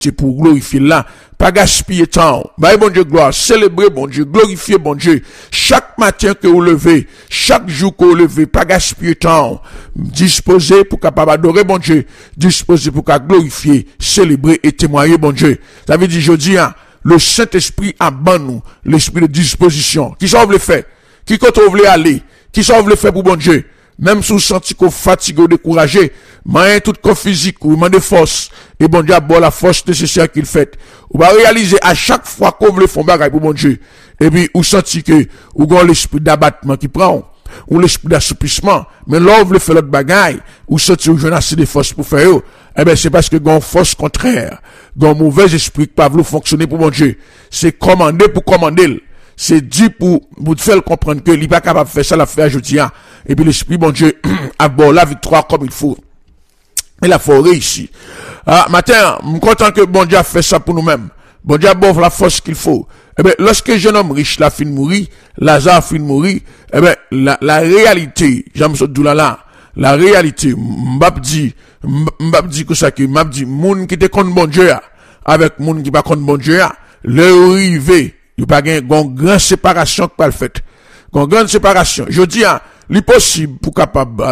c'est pour glorifier là, pas gaspiller temps. Bah, bon Dieu, gloire, célébrer bon Dieu, glorifier bon Dieu. Chaque matin que vous levez, chaque jour que vous levez, pas gaspiller temps. Disposer pour capable adorer bon Dieu, disposer pour capable glorifier, célébrer et témoigner bon Dieu. Ça veut dire, je dis, hein, le Saint-Esprit abandonne nous, l'esprit de disposition. Qui sauve le fait? Qui quand on veut aller? Qui sauve le fait pour bon Dieu? Même si vous sentez qu'on fatigué ou découragé, moyen tout corps physique ou de force, et bon Dieu a bon la force nécessaire qu'il fait. Vous va réaliser à chaque fois qu'on veut faire bagaille pour bon Dieu. Et puis, vous sentez que, vous avez l'esprit d'abattement qui prend, ou l'esprit d'assouplissement, mais là, vous voulez faire l'autre bagaille, vous sentez que vous avez assez de force pour faire, eh ben, c'est parce que vous avez une force contraire, vous avez un mauvais esprit qui ne peut pas fonctionner pour bon Dieu. C'est commander pour commander. C'est dit pour vous faire comprendre que il n'est pas capable de faire ça, la faire aujourd'hui. Et puis l'esprit, bon Dieu, a bon la victoire comme il faut. Il a faut réussir. Matin, je suis content que bon Dieu a fait ça pour nous-mêmes. Bon Dieu a bon la force qu'il faut. Eh ben, lorsque un jeune homme riche l'a fin de mourir, Lazare fin de mourir, eh ben, la réalité, j'aime ce doula là, la réalité, m'bap dit que ça qui, m'bap dit, moun qui te contre bon Dieu, avec moun qui pas contre bon Dieu, le rivé, il n'y a pas une grande séparation qui pas le fait. Une grande séparation. Je dis, l'impossible pour capable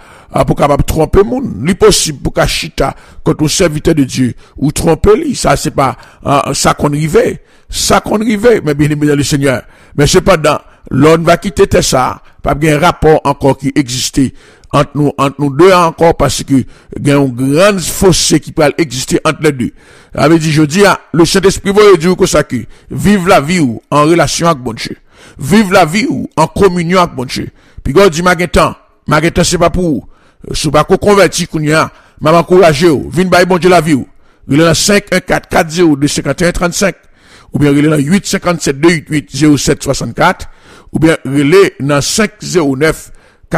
tromper moun. L'impossible pour qu'achita, quand on serviteur de Dieu, ou tromper lui. Ça, c'est pas, ça qu'on rivait. Ça qu'on rivait. Mais bien aimé dans le Seigneur. Mais cependant, l'on va quitter ça. Pas bien un rapport encore qui existait entre nous deux encore parce que il y a un grand fossé qui peut exister entre les deux. Avait dit, je dis, le Saint-Esprit va dire que ça qui, vive la vie ou en relation avec bon Dieu. Vive la vie ou en communion avec bon Dieu. Puis God dit, Maguetan, c'est pas pour, c'est pas qu'on convertit qu'on y a, m'a encouragé ou, vin bailler bon Dieu la vie ou. Il est dans 514-40-251-35, ou bien il est dans 857-288-07-64, ou bien il est dans 509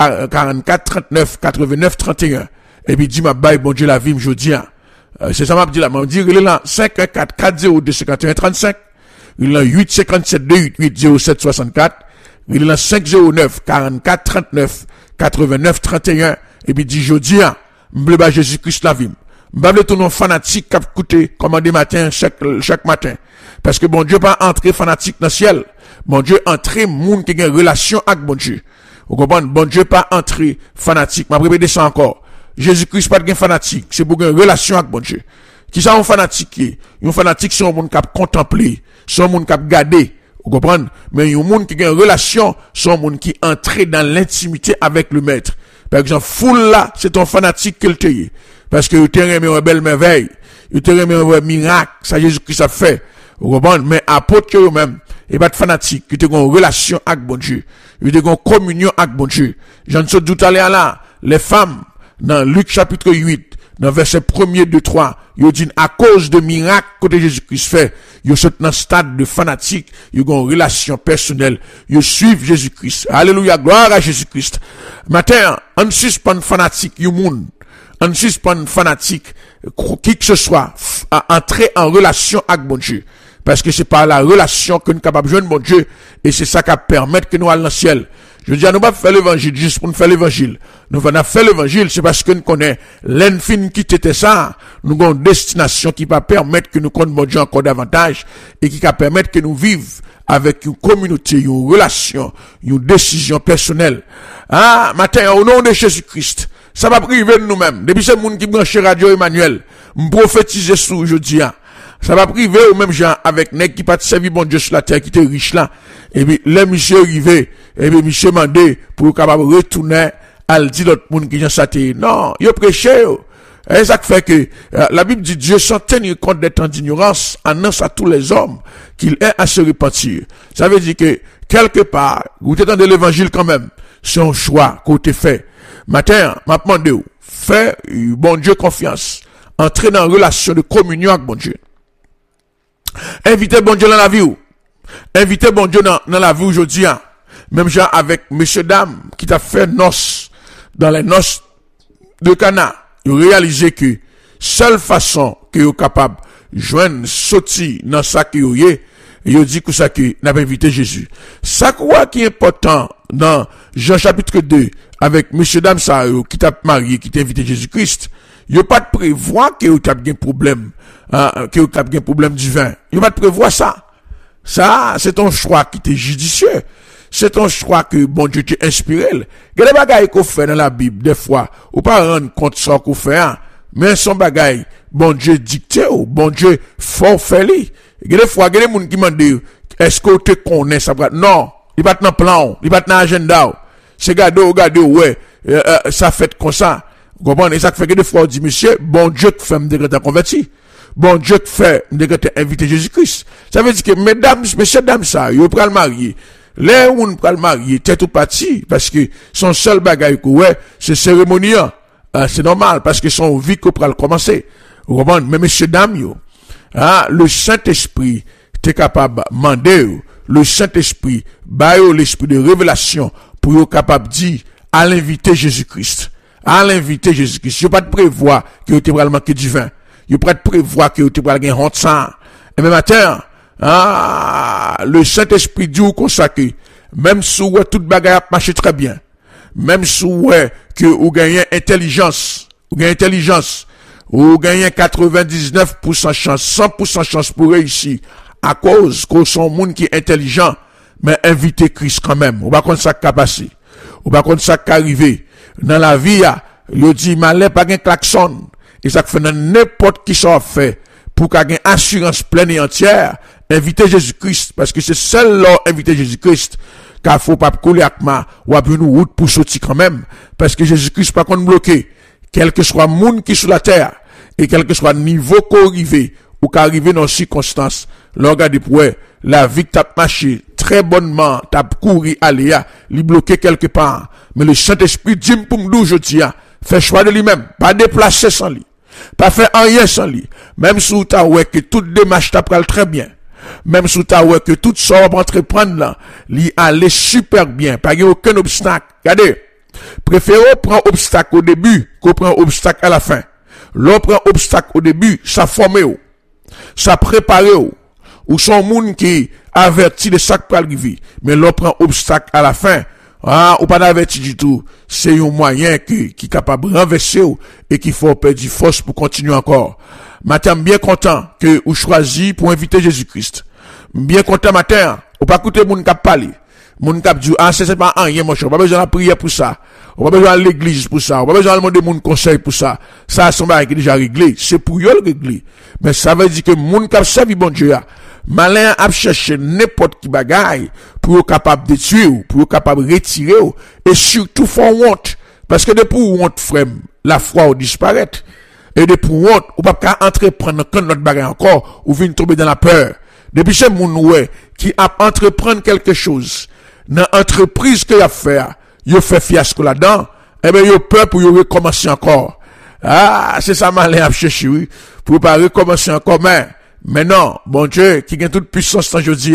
44 39 89 31. Et puis dit m'a bail bon Dieu la vie je dis c'est ça m'a dit là m'a dit il est là 514 402 51 35, il est là 857 288 07 64, il est là 509 44 39 89 31. Et puis dit je dis m'ble ba Jésus-Christ la vie m'ble tout non fanatique qui coûter commander matin chaque matin parce que bon Dieu pas entrer fanatique dans le ciel, bon Dieu entrer monde qui a une relation avec bon Dieu. Vous comprenez? Bon Dieu pas entrer fanatique. M'a répété ça encore. Jésus-Christ pas de fanatique. C'est pour une relation avec bon Dieu. Qui ça un fanatique? Un fanatique c'est un monde qui a contemplé. C'est un monde qui a gardé. Vous comprenez? Mais un monde qui a une relation, c'est un monde qui entre dans l'intimité avec le maître. Par exemple, foule là, c'est un fanatique qu'il te y. Parce que il te remet une belle merveille. Il te remet un miracle. Ça Jésus-Christ a fait. Vous comprenez? Mais apôtre que eux-mêmes, et pas de fanatique, qui ont une relation avec bon Dieu, qui ont une communion avec bon Dieu. J'en sais tout à l'heure là, les femmes, dans Luc chapitre 8, dans verset 1er, 2, 3, ils disent, à cause de miracles que Jésus-Christ fait, ils sont dans un stade de fanatique, ils ont une relation personnelle, ils suivent Jésus-Christ. Alléluia, gloire à Jésus-Christ. Matin, on suspend fanatique, on suspend fanatique, qui que ce soit, à entrer en relation avec bon Dieu. Parce que c'est par la relation que nous sommes capables de joindre mon Dieu. Et c'est ça qui permet que nous allons dans le ciel. Je dis, nous ne pas faire l'évangile juste pour nous faire l'évangile. Nous venons faire l'évangile, c'est parce que nous connaissons l'infini qui était ça. Nous avons une destination qui va permettre que nous connaissions mon Dieu encore davantage. Et qui va permettre que nous vivions avec une communauté, une relation, une décision personnelle. Matin, au nom de Jésus-Christ, ça va priver de nous-mêmes. Depuis ce monde qui branche Radio Emmanuel, me prophétiser sur aujourd'hui. Ça va priver au même gens avec nèg qui pas servi bon Dieu sur la terre qui était riche là. Et puis, les monsieur arrivé, et puis, monsieur mandé pour capable retourner à le dire l'autre monde qui j'en saté. Non, il prêché. Et ça fait que, la Bible dit Dieu sans tenir compte des temps d'ignorance, annonce à tous les hommes qu'il est à se repentir. Ça veut dire que, quelque part, vous êtes dans l'évangile quand même. C'est un choix qu'on te fait. Matin, m'a demandé, fais, bon Dieu confiance. Entrez dans une relation de communion avec bon Dieu. Invitez bon Dieu dans la vie. Invitez bon Dieu dans la vie aujourd'hui. Même genre avec monsieur dame qui t'a fait noces dans les noces de Cana. Vous réalisez que seule façon que vous êtes capable de joindre sortir dans ça que vous êtes, et vous dit que ça que n'a pas invité Jésus. Ça quoi qui est important dans Jean chapitre 2 avec monsieur dame ça qui t'a marié, qui t'a invité Jésus-Christ. Vous pas de prévoir que vous avez un problème que vous avez un problème divin. Il va te prévoir ça. Ça, c'est ton choix qui est judicieux. C'est ton choix que bon Dieu t'a inspiré. Il y a des bagailles qu'on fait dans la Bible, des fois, ou pas rendre compte ça qu'on fait, hein. Mais son bagaille, bon Dieu dicté, ou bon Dieu fort fait li. Il y a des fois, il y a des gens qui m'ont dit, est-ce que tu connais ça? Non, il va dans plan, il va dans agenda. C'est regardez, ouais, ça fait comme ça. Vous comprenez? Ça fait que des fois, on dit, monsieur, bon Dieu qui fait me dire que t'es converti. Bon Dieu qui fait me dire que t'es invité Jésus-Christ. Ça veut dire que mesdames, messieurs, dames, ça, ils vont le marier. Là où on peut le marier, t'es tout parti, parce que son seul bagage, ouais, c'est cérémonial. C'est normal, parce que son vie qu'on peut le commencer. Vous comprenez? Mais messieurs, dames, le Saint-Esprit, t'es capable de demander, le Saint-Esprit, l'esprit de révélation, pour être capable de dire, à l'inviter Jésus-Christ. À l'inviter Jésus-Christ. Je pas de prévoir que vous te manquer du vin. Je pas de prévoir que vous te gagner honte sang. Et même matin, le Saint-Esprit dit comme ça que, même si toute bagarre marche très bien, même si que vous gagnez intelligence, ou 99% chance, 100% chance pour réussir, à cause qu'on son monde qui est intelligent, mais invitez Christ quand même. Ou pas comme ça qui passer. Ou pas comme ça qui arrive. Dans la vie, il dit, malin pas un klaxon. Et ça fait n'importe qui ça fait pour qu'il y ait une assurance pleine et entière. Invitez Jésus-Christ, parce que c'est seul là, inviter Jésus-Christ, qu'il faut pas couler avec moi, ou à une route pour sortir quand même. Parce que Jésus-Christ pas qu'on bloqué. Quel que soit le monde qui est sur la terre, et quel que soit le niveau qu'on arrive, ou qu'arrive dans circonstances, là, regardez pour la vie que t'as marché très bonnement, t'as couru, aller, li bloqué quelque part. Mais le Saint-Esprit dit pour nous, je dis, fait choix de lui-même, pas déplacer sans lui, pas faire rien sans lui. Même si t'as ouais que toute démarche t'apprend très bien, même si t'as ouais que tout ça va entreprendre là, lui aller super bien, pas aucun obstacle. Regardez, préférez prendre obstacle au début, qu'on prend obstacle à la fin. L'on prend obstacle au début, ça forme, ça prépare, ou son monde qui averti de ça qui peut arriver. Mais l'on prend obstacle à la fin, ou pas d'averti du tout. C'est un moyen qui est capable de renverser et qu'il faut perdre du force pour continuer encore. Matin, bien content que vous choisi pour inviter Jésus-Christ. Bien content matin, ou pas écouter moun k'ap parler. Moun k'ap dit, c'est pas rien, mon cher. Pas besoin de prier pour ça. On pas besoin de l'église pour ça. On pas besoin de demander moun conseil pour ça. Ça, c'est un qui est déjà réglé. C'est pour eux le régler. Mais ça veut dire que moun k'ap servi bon Dieu, malin a cherché n'importe qui bagaille pour être capable de tuer, pour être capable de retirer, et surtout font honte. Parce que depuis honte, frère, la foi disparaît. Et depuis honte, ou pas qu'à entreprendre quand notre bagaille encore, ou vient tomber dans la peur. Depuis ce moun qui a entreprendre quelque chose, dans l'entreprise qu'il a fait, il fait fiasco là-dedans, eh bien, il peur pour y recommencer encore. C'est ça malin à chercher, oui, pour pas recommencer encore, mais non, bon Dieu, qui a toute puissance dans jeudi,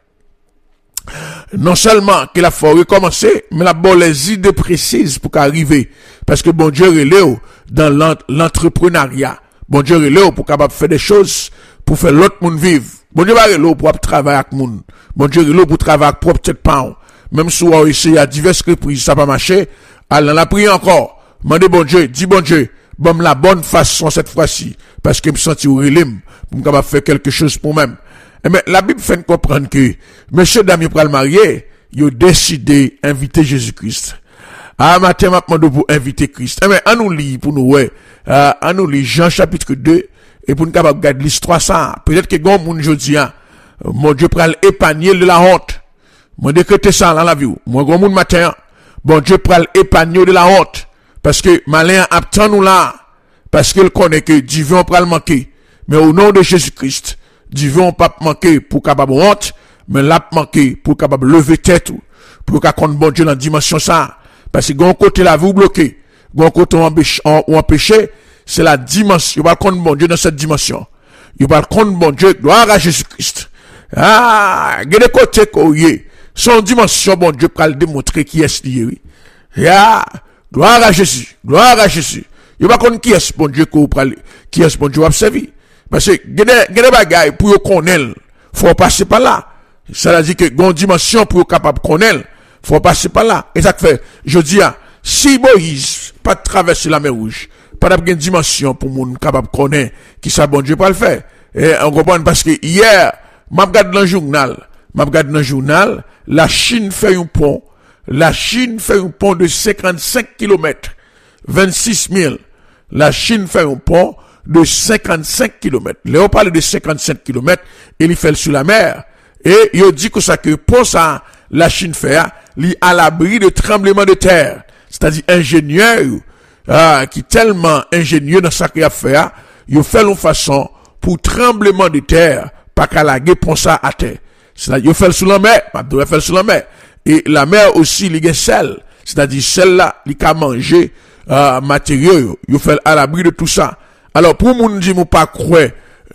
non seulement qu'il a fait recommencer, mais la bonne les idées précises pour qu'arriver. Parce que bon Dieu relève dans l'entrepreneuriat. Bon Dieu relève pour capable faire des choses, pour faire l'autre monde vivre. Bon Dieu va relève pour travailler avec monde. Bon Dieu relève pour travailler avec propre tête pan. Même si on essaie à diverses reprises, ça pas marché, allons la prier encore. Mandez bon Dieu, dis bon Dieu, bon la bonne façon cette fois-ci. Parce que me senti au relève, pour me capable faire quelque chose pour moi-même. Mais la Bible fait comprendre que monsieur Damien pour le marier, il a décidé d'inviter Jésus-Christ. Matin, m'a demandé pour inviter Christ. Mais on nous lit pour nous, on nous lit Jean chapitre 2, et pour nous capable regarder l'histoire ça. Peut-être que grand monde jodi, mon Dieu pral épargner de la honte. Moi décréter ça dans la vie. Moi grand monde matin, bon Dieu pral épargner de la honte. Parce que malin attend nous là. Parce qu'il connaît que Dieu on pral manquer. Mais au nom de Jésus-Christ, Dieu on pas manquer pour capable honte, mais l'a manquer pour capable lever tête pour qu'a compte bon Dieu dans dimension ça. Parce que gon côté la vous bloqué, gon côté empêché, c'est la dimension. Il va compte bon Dieu dans cette dimension. Il va compte bon Dieu, gloire à Jésus-Christ. Des côtés koye, son dimension bon Dieu pour le démontrer qui est lié. Gloire à Jésus, gloire à Jésus. Il va compte qui est bon Dieu qui est bon Dieu observer. Parce que des bagailles pour connaître, faut passer par là. Ça veut dire que gon dimension pour capable connaître, faut passer par là. Et ça fait, je dis, si Moïse pas traverser la mer Rouge, pas d'avoir une dimension pour moun capable connaître qui ça bon Dieu pas le faire. Et on comprend parce que hier, m'a regardé dans le journal, la Chine fait un pont. La Chine fait un pont de 55 km. 26 000. La Chine fait un pont de 55 km. Là, on parle de 55 km, et il fait sur la mer. Et il dit que ça, que pont ça, la Chine fait, il à l'abri de tremblement de terre. C'est-à-dire, ingénieur, qui tellement ingénieux dans ça qu'il a fait, il fait une façon pour tremblement de terre, pas qu'à la guerre pont ça à terre. C'est-à-dire, il fait sur la mer, il fait sur la mer. Et la mer aussi, il y a sel. C'est-à-dire, celle-là, il a mangé, matériaux, il fait à l'abri de tout ça. Alors, pour moun dit, mou pas croire,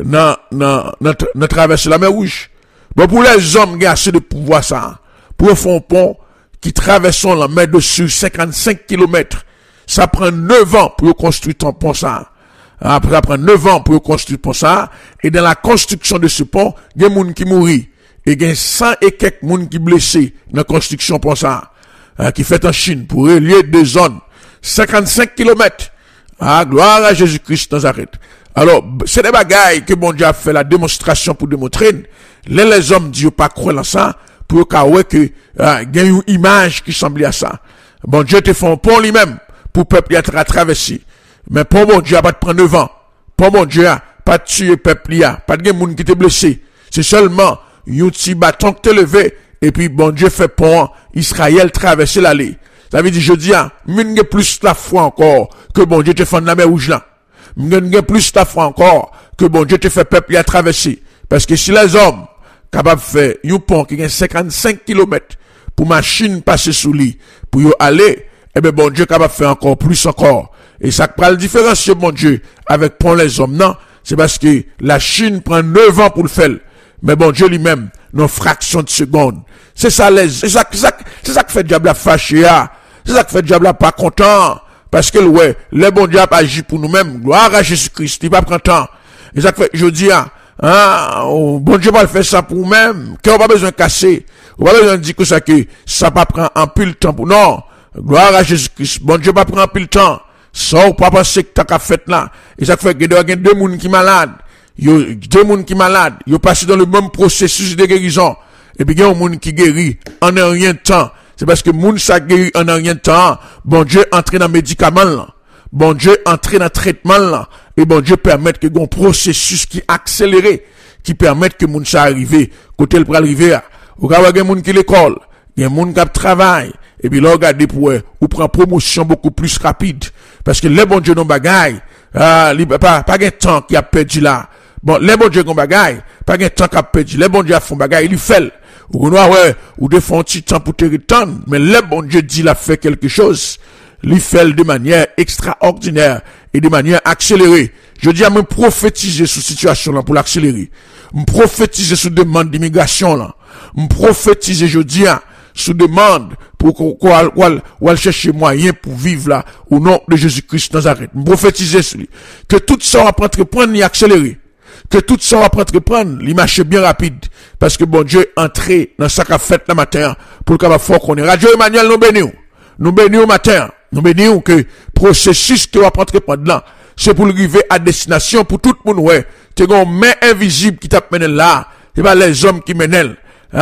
dans traverser la mer Rouge. Bon, pour les hommes, il y a assez de pouvoir ça. Pour faire un pont, qui traverse la mer dessus 55 km. Ça prend 9 ans pour construire ton pont ça. Après, ça prend 9 ans pour construire pont ça. Et dans la construction de ce pont, il y a des gens qui mourent. Et il y a 100 et quelques moun qui blessés dans la construction pour ça, qui fait en Chine, pour relier deux zones, 55 km. Gloire à Jésus-Christ Nazareth. Alors, c'est des bagailles que bon Dieu a fait la démonstration pour démontrer. Les hommes disent pas croire dans ça, pour que, il y a une image qui semble à ça. Bon Dieu te fait un pont lui-même, pour peuple être à traverser. Mais pour bon Dieu a pas de prendre 9 ans. Pour bon Dieu a pas de tuer peuple pas de monde qui te blessé. C'est seulement, un petit bâton qui te levé, et puis bon Dieu fait pont, Israël traverser l'allée. Ça veut dire, je dis, m'en plus la foi encore, que bon Dieu te fait dans la mer Rouge là. M'en plus la foi encore, que bon Dieu te fait peuple à traverser. Parce que si les hommes, capables de faire un pont qui a 55 km, pour machine passer sous lui, pour y aller, eh ben bon Dieu capable de faire encore plus encore. Et ça prend la différence, bon Dieu, avec pont les hommes, non? C'est parce que la Chine prend 9 ans pour le faire. Mais bon Dieu lui-même, nos fractions de seconde. C'est ça qui fait diable à fâcher, c'est ça qui fait diable à pas content. Parce que, ouais, le bon Dieu a agi pour nous-mêmes. Gloire à Jésus-Christ, il pas content. Et ça fait, je dis, bon Dieu va le faire ça pour nous-mêmes. Qu'on pas besoin de casser. On pas besoin de dire que ça pas prendre un peu le temps pour, non. Gloire à Jésus-Christ. Bon Dieu va prendre un peu le temps. Ça, ou pas penser que t'as fait là. Et ça fait que il y a deux personnes qui malades. Deux personnes qui malades. Ils passent dans le même processus de guérison. Et puis, il y a un monde qui guérit en un rien de temps. C'est parce que moun ça guérit en un rien de temps. Bon Dieu entre dans le médicament là. Bon Dieu entre dans le traitement là. Et bon Dieu permet que un processus qui accéléré, qui permet que moun ça arrive, côté le pral arriver. Ou ka wè gen moun qui l'école, gen moun qui travaille. Et puis là, regardez pour ou prend promotion beaucoup plus rapide. Parce que les bon Dieu non bagaille, pas gen temps qui a perdu là. Bon, les bon Dieu non bagaille, pas gen temps qui a perdu. Les bon Dieu a font bagaille, il fait. Ou de font un petit temps pour te retourner. Mais le bon Dieu dit, il a fait quelque chose. Il fait de manière extraordinaire et de manière accélérée. Je dis à me prophétiser sur situation là pour l'accélérer. Me prophétiser sur demande d'immigration là. Me prophétiser, je dis, sous demande pour qu'on chercher moyen pour vivre là au nom de Jésus-Christ Nazareth. Me prophétiser sur lui. Que tout ça va entreprendre et accélérer. Que tout ça va entreprendre, il marche bien rapide. Parce que bon Dieu entré dans sa fête le matin pour le capable fort qu'on est. Radio Emmanuel nous bénissons. Nous bénissons matin. Nous bénissons que processus que va entreprendre là, c'est pour arriver à destination pour tout le monde, ouais. T'es une main invisible qui t'a mené là. C'est pas les hommes qui mènent.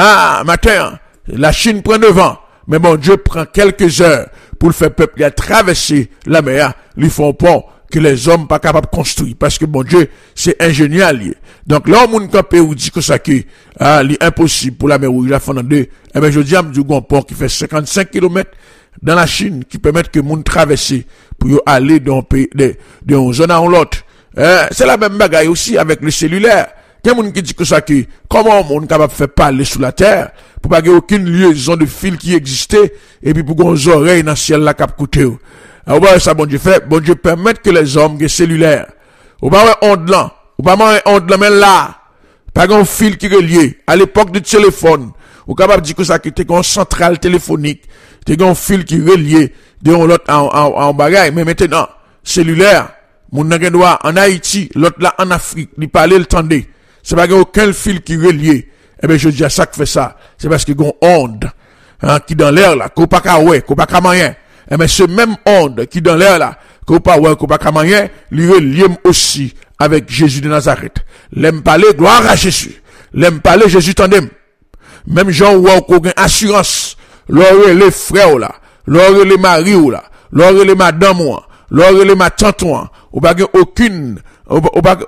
Matin, la Chine prend devant. Mais bon Dieu prend quelques heures pour le faire peuple à traverser la mer. Ils font pont que les hommes pas capables de construire. Parce que bon Dieu, c'est ingénieur. Donc là, on campé ou dit que ça qui est impossible pour la mer Rouge, la fondant deux. Eh ben, je dis à me dire un pont qui fait 55 km dans la Chine, qui permet que moun traverser pour aller dans un pays, d'une zone à l'autre. C'est la même bagaille aussi avec le cellulaire. Il y a des gens qui disent que ça qui, comment on est capable de faire parler sous la terre, pour pas qu'il y ait aucune liaison de fil qui existait, et puis pour qu'on ait oreilles dans le ciel là cap côté. Alors, ça, bon Dieu fait, bon Dieu permet que les hommes aient cellulaire. Ou pas onde là, ou pas onde là, mais là, pas un fil qui est relié. À l'époque du téléphone, ou capable de dire que ça qui était une centrale téléphonique, t'es un fil qui est relié de l'autre en bagaille, mais maintenant, cellulaire, mon n'a droit en Haïti, l'autre là en Afrique, il parlait le tendait. C'est pas aucun fil qui est relié. Eh ben, je dis à ça qui fait ça. C'est parce qu'il y a une onde, qui dans l'air là, qu'on pas qu'à ouais, qu'on pas qu'à moyen. Eh ben, ce même onde qui dans l'air là, qu'on pas ouais, qu'on pas qu'à moyen, il est lié aussi avec Jésus de Nazareth. L'aime parler, gloire à Jésus. L'aime parler, Jésus tandem. Même gens ou aucune assurance. L'or les frères là, l'or les maris là, l'or les madame l'or les ma tante ou pas aucune ou pas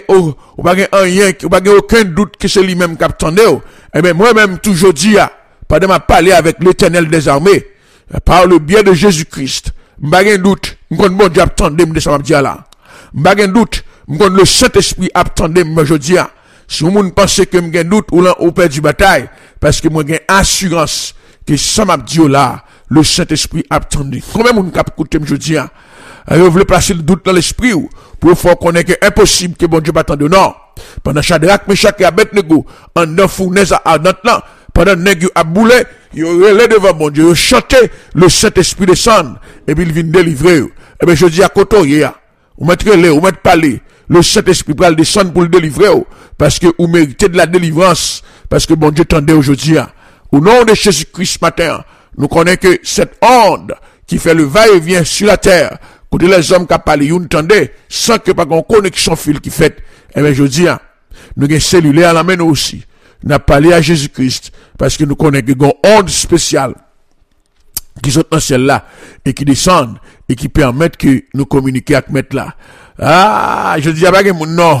rien, ou pas aucun doute que c'est lui-même qui attendait. Eh bien moi-même toujours dit pendant m'a parler avec l'Éternel des armées par le biais de Jésus-Christ. M'pas gen doute, m'kon bon Dieu attendait de ça m'a dit là. M'pas gen doute, m'kon le Saint-Esprit attendait moi je dis. Si vous pensez que m'gen doute ou là ou perdu bataille parce que moi gen assurance que ça m'a dit là, le Saint-Esprit attendu. Combien moun k'ap écouter me jodi a? Vous voulez placer le doute dans l'esprit pour faire connaître que impossible que bon Dieu m'attende non. Pendant Shadrach, Meshach et Abednego en dans fournaise ardente là, pendant nèg a boulé, yo relé devant bon Dieu, yo chanté le Saint-Esprit descend et puis il vient délivrer. Et bien je dis à koto ya, ou mettre les, ou mettre parler, le Saint-Esprit va descendre pour le délivrer parce que vous méritez de la délivrance parce que bon Dieu tendait aujourd'hui. Au nom de Jésus-Christ matin, nous connaissons que cette onde qui fait le va-et-vient sur la terre, côté les hommes qui parlent, ils entendent, sans que pas une connexion fil qui fait, eh bien, je dis, nous avons cellulaire à la main aussi. Nous avons parlé à Jésus-Christ, parce que nous connaissons qu'il y a une onde spéciale qui sont dans celle-là, et qui descendent, et qui permettent que nous communiquions avec maître là. Ah, je dis, pas que mon nom,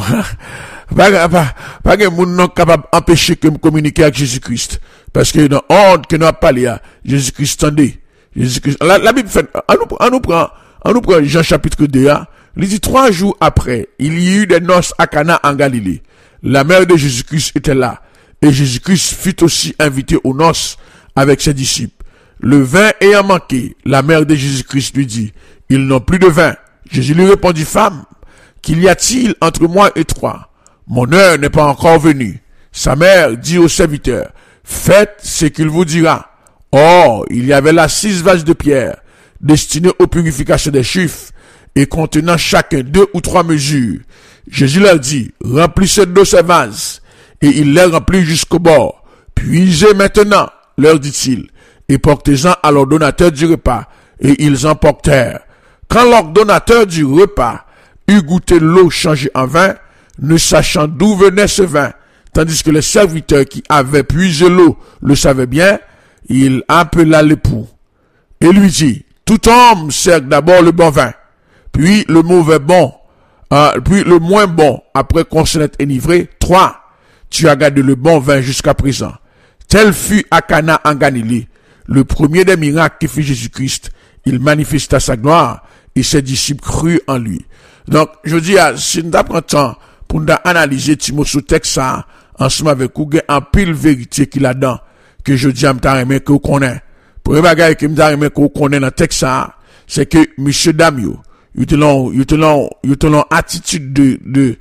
pas que mon nom capable d'empêcher que nous communiquions avec Jésus-Christ. Parce que dans l'ordre que nous avons parlé à Jésus-Christ, attendez. Jésus-Christ, la Bible fait, on nous prend Jean chapitre 2, il dit 3 jours après, il y eut des noces à Cana en Galilée. La mère de Jésus-Christ était là. Et Jésus-Christ fut aussi invité aux noces avec ses disciples. Le vin ayant manqué, la mère de Jésus-Christ lui dit, ils n'ont plus de vin. Jésus lui répondit, femme, qu'il y a-t-il entre moi et toi? Mon heure n'est pas encore venue. Sa mère dit au serviteur, faites ce qu'il vous dira. Or, il y avait là 6 vases de pierre, destinés aux purifications des Juifs, et contenant chacun 2 ou 3 mesures. Jésus leur dit, remplissez d'eau ces vases, et il les remplit jusqu'au bord. Puisez maintenant, leur dit-il, et portez-en à l'ordonnateur du repas. Et ils en portèrent. Quand l'ordonnateur du repas eut goûté l'eau changée en vin, ne sachant d'où venait ce vin, tandis que les serviteurs qui avaient puisé l'eau le savaient bien, il appela l'époux et lui dit, tout homme sert d'abord le bon vin, puis le mauvais bon, puis le moins bon, après qu'on se l'est enivré. 3. Tu as gardé le bon vin jusqu'à présent. Tel fut à Cana en Galilée, le premier des miracles que fit Jésus-Christ. Il manifesta sa gloire et ses disciples crurent en lui. Donc, je dis, si nous avons temps pour nous analyser ce texte ensemble avec vous, il y a un pile vérité qu'il a dedans, que je dis à m'taremé que vous connaissez. Pour les bagages que m'taremé que vous connaissez dans le texte, c'est que monsieur Damio, il te l'ont attitude de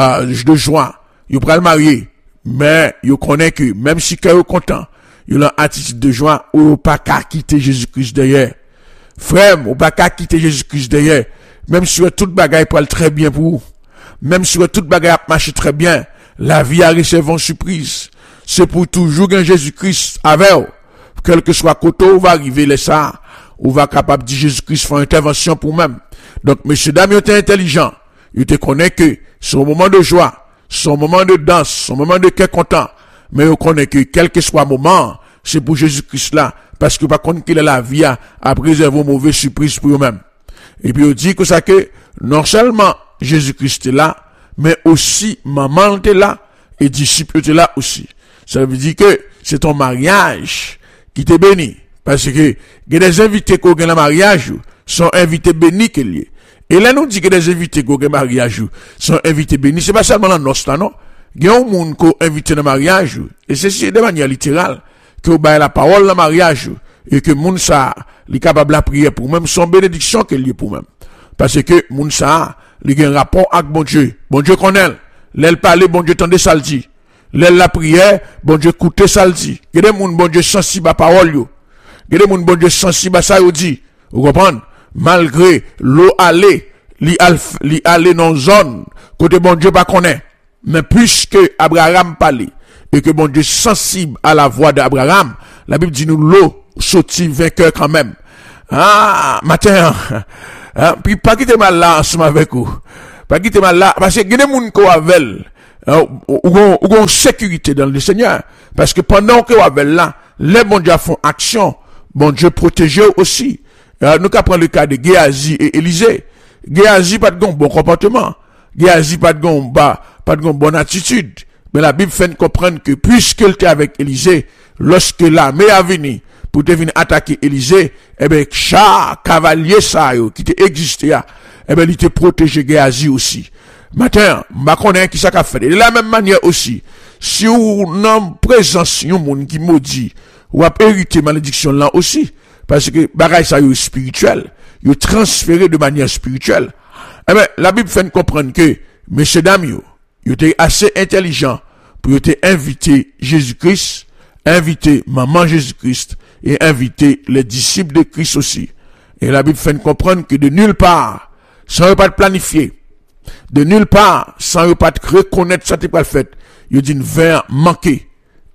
joie. Il peut le marier, mais il connaît que même si qu'il est content, il a une attitude de joie, ou pas qu'à quitter Jésus-Christ derrière. Frère, ou pas qu'à quitter Jésus-Christ derrière. Même si toute bagaille parle très bien pour vous. Même si toute bagaille marche très bien, la vie a recevé une surprise. C'est pour toujours un Jésus-Christ avec vous. Quel que soit côté où va arriver les ça, ou va capable de dire Jésus-Christ faire une intervention pour même. Donc, monsieur Damien était intelligent. Il te connaît que son moment de joie, son moment de danse, son moment de cœur content. Mais il connaît que quel que soit le moment, c'est pour Jésus-Christ là. Parce que par contre, qu'il a la vie à préserver une mauvaise surprise pour eux-mêmes. Et puis, il dit que ça que, non seulement Jésus-Christ est là, mais aussi maman était là, et disciples étaient là aussi. Ça veut dire que c'est ton mariage qui t'est béni. Parce que, des invités qu'on a dans le mariage, sont invités bénis qu'il y ait. Et là, nous dit que des invités qu'on a dans le mariage, sont invités bénis. C'est pas seulement la noce là, non? Il y a un monde qu'on invité dans le mariage, et c'est de manière littérale, que vous avez la parole dans le mariage, et que moun sa, li capable la prière pour même, son bénédiction qu'il y ait pour même. Parce que, moun sa, li gen rapport avec bon Dieu. Bon Dieu connaît. L'elle parle, bon Dieu tendait ça le dit. L'elle la prière, bon Dieu écoute ça le dit. Il y a des moun bon Dieu sensible à parole yo. Il y a des moun bon Dieu sensible à ça yo dit. Vous comprenez? Malgré l'eau aller, li aller dans zone, côté bon Dieu pas connaît. Mais puisque Abraham parlait, et que bon Dieu sensible à la voix d'Abraham, la Bible dit nous l'eau sortit vainqueur quand même. Ah, matin, puis pas quitter mal là ensemble avec vous. Pas quitter mal là, parce que il y a des gens qui ont sécurité dans le Seigneur. Parce que pendant que vous avez là, les bons dieux font action, bon Dieu protège aussi. Nous avons pris le cas de Géasi et Élisée. Géasi pas de bon comportement. Géasi pas de bonne attitude. Mais la Bible fait comprendre que puisqu'il était avec Élisée, lorsque l'armée a venu pour venir attaquer Élisée, eh ben, chaque cavalier qui était existé, eh ben, il était protégé Géasi aussi. Maintenant, ma connais qui ça qu'a fait. De la même manière aussi, si vous n'en présence yon moun qui maudit, ou a hérité malédiction là aussi, parce que bagay ça est spirituel, yo transféré de manière spirituelle. Eh ben, la Bible fait comprendre que, messieurs dames yo étaient assez intelligents pour inviter Jésus-Christ, inviter maman Jésus-Christ, et inviter les disciples de Christ aussi. Et la Bible fait comprendre que de nulle part, sans pas de planifier, de nulle part, sans pas de reconnaître ça t'est pas le fait, il dit vin manqué.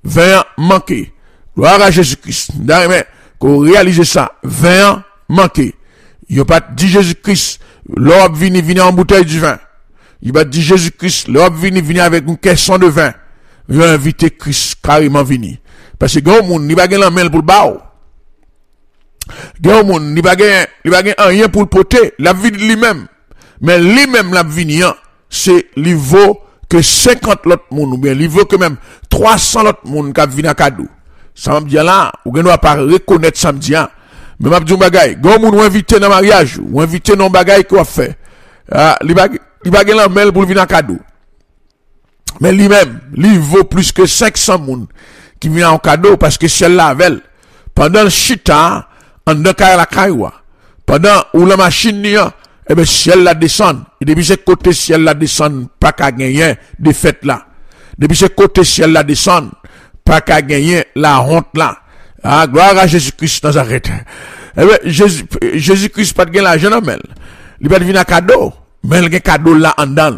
Gloire à Jésus-Christ. Mais, qu'on réalise ça, vin manqué. Il pas dit Jésus-Christ, l'homme vini en bouteille du vin. Il va dire Jésus-Christ, l'homme vini avec une caisson de vin. Il va inviter Christ carrément vini. Parce que grand monde, il va gagner la main pour le bao. Grand monde, il va gagner rien pour le poter, la vie de lui-même. Mais lui-même, la vie, c'est, il vaut que 50 l'autre monde, ou bien, il vaut que même 300 l'autre monde qui viennent à cadeau. Ça m'a dit là, ou bien, nous pas reconnaître samedi, mais m'a dit un bagay, grand monde ou invité dans mariage, ou invité dans bagay qu'on fait. Il va gagner la mail pour venir à cadeau. Mais lui-même, il vaut plus que 500 monde qui viennent en cadeau parce que c'est la veille. Pendant le chita, en deux cas la caïwa. Pendant où la machine n'y eh ben, ciel la descend. Et depuis ce côté ciel la descend, pas qu'à gagner des fêtes là. Depuis ce côté ciel la descend, pas qu'à gagner la honte là. Ah, gloire à Jésus-Christ Nazareth. Eh ben, Jésus-Christ pas de gagner l'argent, non, mais. Il va devenir un cadeau. Mais il y a un cadeau là en dedans.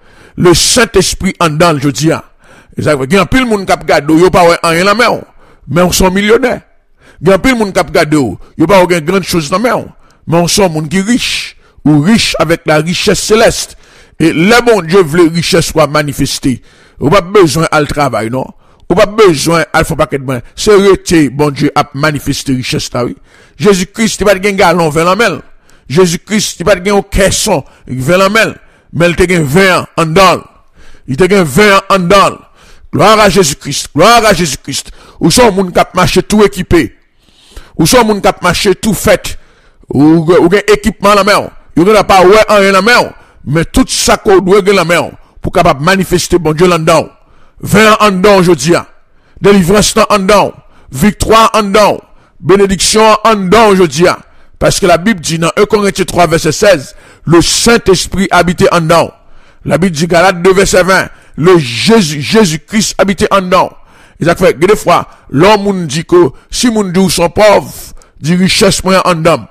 Le Saint-Esprit en dedans, je dis. Il y a un pile moun kap gado, yo pas rien la main. Mais on sont millionnaires. Il y a un pile moun kap gado, yo pas rien grande chose la main. Mais on sont moun qui riche. Ou riche avec la richesse céleste. Et le bon Dieu veut richesse soit manifestée. Ou pas besoin à le travail, non? Ou pas besoin à le faire paquet de main. C'est rete, bon Dieu a manifesté richesse là, oui. Jésus-Christ, il pas de galon, 20 la main. Jésus-Christ, il pas de un caisson, 20 la main. Mais il te gagne 20 en dedans. Il te gagne 20 en dedans. Gloire à Jésus-Christ. Gloire à Jésus-Christ. Ou sont moun kap marché tout équipé. Ou sont moun kap marché tout fait. Ou gen équipement la main. Ou gen pas ouais en rien la main. Mais tout ça qu'on doit gen la main. Pour capable manifester bon Dieu là-dedans. 20 en dedans aujourd'hui. Délivrance en dedans. Victoire en dedans. Bénédiction en dedans aujourd'hui. Parce que la Bible dit dans 1 Corinthiens 3 verset 16. Le Saint-Esprit habitait en dedans. La Bible dit Galates 2 verset 20. Le Jésus-Christ habitait en dedans. Et ça fait que des fois, l'homme dit que si moun dit ou sont pauvres, dit richesse moyen en dedans.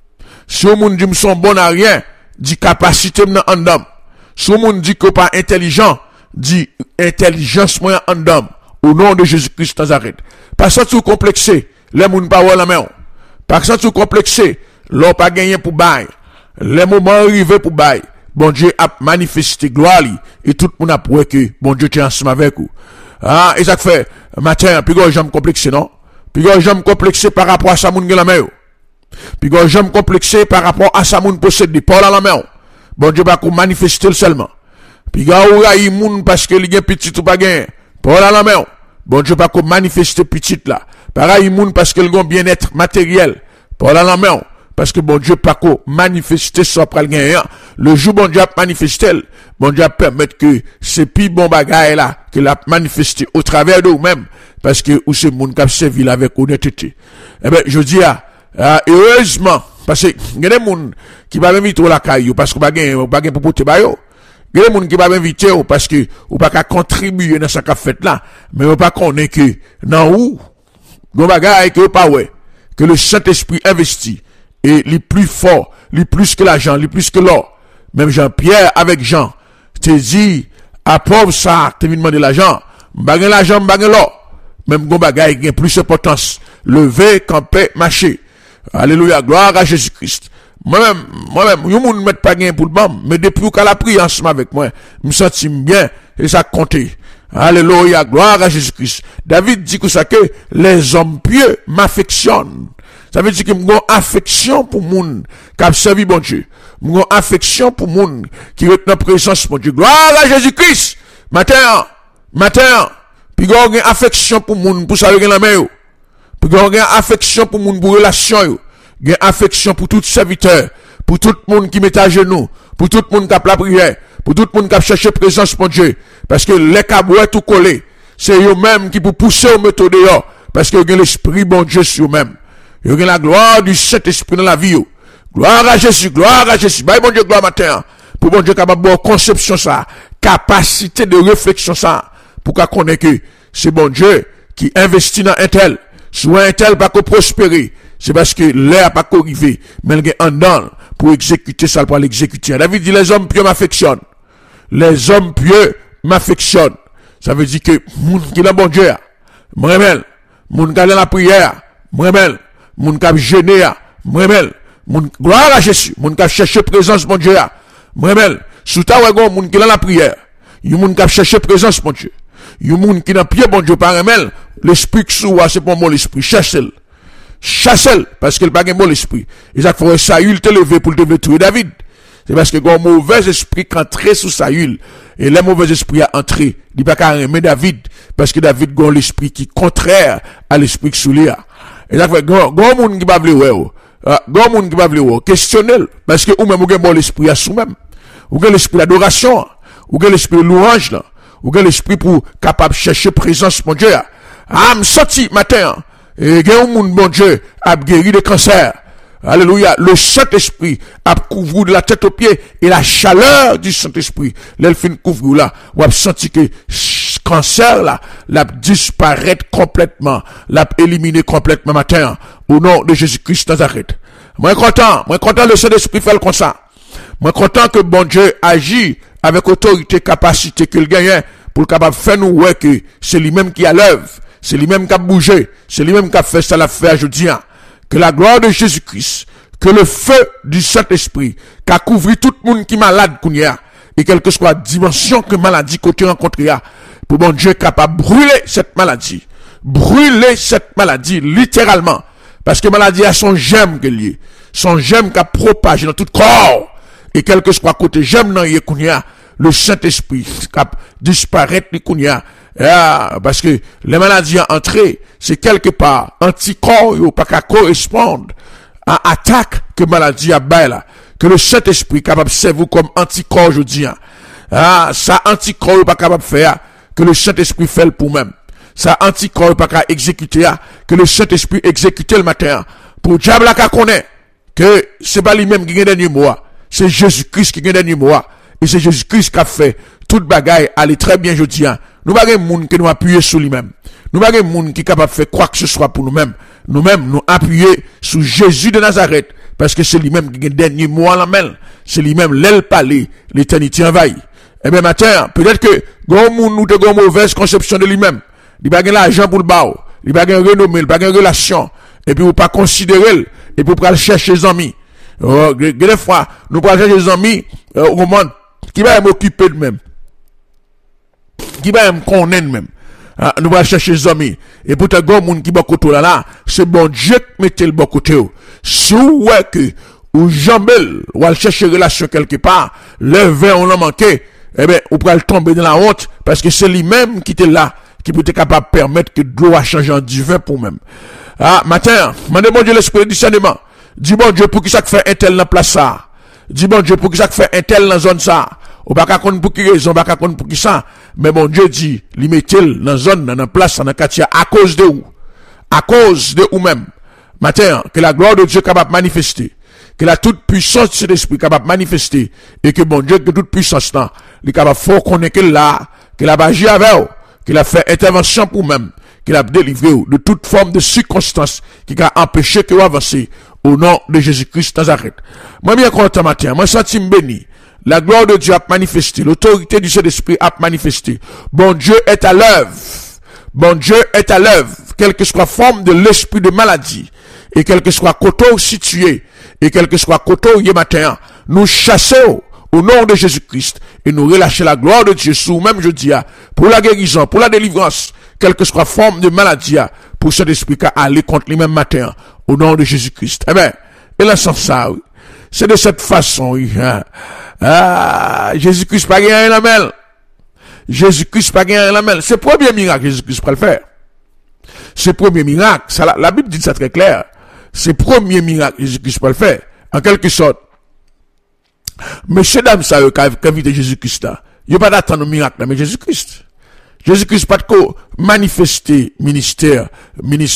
Si moun dit sont bon à rien, dit capacité en dedans. Si moun dit que pas intelligent, dit intelligence moyen en dedans. Au nom de Jésus-Christ Nazareth. Pas ça tout complexé, les moun pas la main. Pas ça tout complexé, l'on pas gagné pour bail. Les moments arrivés pour bail. Bon Dieu a manifesté gloire et tout le monde a prouvé que bon Dieu tient ensemble avec vous. Ah, et ça fait matin, puis quand j'aime complexé, non? Puis quand j'aime complexé par rapport à sa moun la main. Puis quand j'aime complexé par rapport à sa moun possède des Paul à la main. Bon Dieu va manifester seulement. Puis quand ou y moun parce que il a petit ou pas gain. Paul à la main. Bon Dieu va manifester petit là. Pareil moun parce que le bien-être matériel. Paul à la main. Parce que bon Dieu pas manifester ça pral gagner. Le jour bon Dieu a manifesté, bon Dieu a permettre que c'est plus bon bagaille là que l'a manifesté au travers de vous-même parce que ou c'est moun qui servi avec honnêteté. Eh ben je dis heureusement parce que il y a des moun qui va m'inviter la caillou parce que pas gain pour porter ba yo. Il y a des moun qui va m'inviter parce que ou pas contribuer dans ça qu'a fait là, mais on pas connaît que dans où gon bagaille que pas ouais que le Saint-Esprit investit. Et les plus forts, les plus que l'argent, les plus que l'or. Même Jean-Pierre avec Jean, te dit, à pauvre ça, te vient demander l'argent, m'bagay l'argent, m'bagay l'or. Même gon bagay qui a plus d'importance. Lever, camper, marcher. Alléluia, gloire à Jésus-Christ. Moi-même, yon moun met pas gain pour le bam, mais depuis qu'elle a pris ensemble avec moi, me senti bien, et ça compté. Alléluia, gloire à Jésus-Christ. David dit que ça que les hommes pieux m'affectionnent. Ça veut dire que m'gon affection pour moun qui a servi bon Dieu. M'gon affection pour moun qui est dans présence bon Dieu. Gloire à Jésus-Christ. Matin, puis gon affection pour moun pour ça gen la main yo. Puis gon affection pour moun pour relation yo. Gen affection pour tout serviteur, pour tout le monde qui met à genoux, pour tout le monde qui a la prière, pour tout le monde qui a cherché présence pour Dieu. Parce que les cabouets tout collé, c'est eux-mêmes qui pour pousser au méthode dehors. Parce que gen l'esprit bon Dieu sur eux-mêmes. Gen la gloire du Saint-Esprit dans la vie. Gloire à Jésus, gloire à Jésus. Bye bon Dieu, gloire matin. Pour bon Dieu capable de conception ça, capacité de réflexion ça, pour qu'on connaisse que c'est bon Dieu qui investit dans un tel. Soit un tel pas que prospérer. C'est parce que l'air pas arrivé, mais il y a un don pour exécuter ça, pour l'exécuter. David dit, les hommes pieux m'affectionnent. Les hommes pieux m'affectionnent. Ça veut dire que, moun qui est bon Dieu, m'remel, moun qui est dans la prière, m'remel, moun qui a gêné, m'remel, moun, gloire à Jésus, moun qui a cherché présence bon Dieu, m'remel, sous ta wagon, moun qui est dans la prière, yon moun qui a cherché présence bon Dieu, yon moun qui n'a pied bon Dieu, par remel, l'esprit qui sous, c'est pour mon esprit, cherche-le. Chassel, parce qu'il n'a pas un bon esprit. Et ça faut Saül te lever pour te tuer David. C'est parce que un mauvais esprit qui entré sous Saül, et le mauvais esprit a entré, il n'a pas qu'à aimer David, parce que David a l'esprit qui est contraire à l'esprit qui sous lui. Et ça fait, grand monde qui va vouloir, grand monde qui va vouloir, questionnel, parce que ou même ou bon l'esprit à sous-même, ou l'esprit d'adoration, ou l'esprit de louange, ou l'esprit pour capable de chercher présence, mon Dieu. Ah, me sorti matin, et gen un moun bon Dieu a guéri de cancer. Alléluia. Le Saint-Esprit a couvert de la tête aux pieds et la chaleur du Saint-Esprit. L'elfine couvre là. Ou a senti que cancer là, l'a disparaître complètement. L'a éliminé complètement matin. Au nom de Jésus-Christ Nazareth. Moi content le Saint-Esprit fait comme ça. Moi content que bon Dieu agit avec autorité, capacité qu'il gagne pour capable faire nous ouais que c'est lui-même qui a l'œuvre. C'est lui-même qui a bougé. C'est lui-même qui a fait ça l'affaire aujourd'hui. Que la gloire de Jésus-Christ, que le feu du Saint-Esprit, qui a couvert tout le monde qui est malade, et quelle que soit la dimension que maladie que tu rencontres, pour mon Dieu capable de brûler cette maladie. Brûler cette maladie, littéralement. Parce que maladie a son germe qui est lié. Son germe qui a propagé dans tout corps. Et quel que soit côté germe dans le Saint-Esprit qui a disparaître, parce que les maladies entrées, c'est quelque part anticorps ou pas qu'à correspondre à attaque que maladie a là, que le Saint-Esprit est capable de servir comme anticorps aujourd'hui. Ça anticorps pas capable de faire que le Saint-Esprit fait pour même. Ça anticorps pas capable exécuter que le Saint-Esprit exécute le matin. Pour diable qui connaît que c'est pas lui-même qui gagne dernier mois, c'est Jésus-Christ qui gagne dernier mois et c'est Jésus-Christ qui a fait toute bagaille aller très bien aujourd'hui. Nous pas un monde qui nous appuyer sur lui-même. Nous pas un monde qui est capable de faire quoi que ce soit pour nous-mêmes. Nous-mêmes, nous appuyer sur Jésus de Nazareth. Parce que c'est lui-même qui a le dernier mot à la main. C'est lui-même l'aile parler, l'éternité envahie. Eh bien, matin, peut-être que, grand monde nous te une mauvaise conception de lui-même. Il n'a pas l'argent pour le bas. Il n'a pas renommé, il n'a pas de relation. Et puis, vous pas considérer, et puis, vous chercher les amis. Des fois, nous pas chercher les amis, au monde, qui va m'occuper de même. Qui va me connaître même. Nous allons chercher les amis. Et pour te gars, moun qui va côté là, c'est bon Dieu qui mette le bon côté. Si vous voyez que, ou jambel, ou aller chercher relation quelque part, le vin on l'a manqué, eh ben, ou pourra tomber dans la honte, parce que c'est lui-même qui était là, qui peut être capable de permettre que de l'eau a changé en du vin pour même. Matin, mandez bon Dieu l'esprit du discernement. Dis bon Dieu pour qui ça fait un tel dans la place ça. Dis bon Dieu pour qui ça fait un tel dans la zone ça. Ou pas qu'à compte pour qui raison, pas qu'à compte pour qui ça. Mais bon Dieu dit, li mettez-le dans la zone, dans la place, dans la quartier, à cause de où? À cause de où même. Matin, que la gloire de Dieu capable de manifester. Que la toute puissance de cet esprit capable de manifester. Et que bon Dieu, que toute puissance là, il est capable de faire connaître qu'il là, qu'il a agi avec vous, qu'il a fait intervention pour même, qu'il a délivré de toute forme de circonstance qui a empêché que vous avancez au nom de Jésus-Christ Nazareth. Moi, bien content matin, moi, senti béni. La gloire de Dieu a manifesté. L'autorité du Saint-Esprit a manifesté. Bon Dieu est à l'œuvre. Bon Dieu est à l'œuvre. Quelle que soit la forme de l'esprit de maladie. Et quel que soit côté situé. et quel que soit côté où matin, nous chassons au nom de Jésus-Christ et nous relâchons la gloire de Dieu sous même jeudi pour la guérison, pour la délivrance, quelle que soit forme de maladie, pour cet esprit qui a aller contre lui même matin, au nom de Jésus-Christ. Eh bien, et là, sans ça, oui. C'est de cette façon, oui. Jésus-Christ pas gagné la mêle. Jésus-Christ pas gagné la mêle. C'est le premier miracle que Jésus-Christ peut le faire. C'est le premier miracle. Ça, la Bible dit ça très clair. C'est le premier miracle que Jésus-Christ peut le faire. En quelque sorte. Monsieur, dame, ça, qui a invité Jésus-Christ là. Il n'y a pas d'attendre un miracle, mais Jésus-Christ. Jésus-Christ pas de manifester ministère. Non,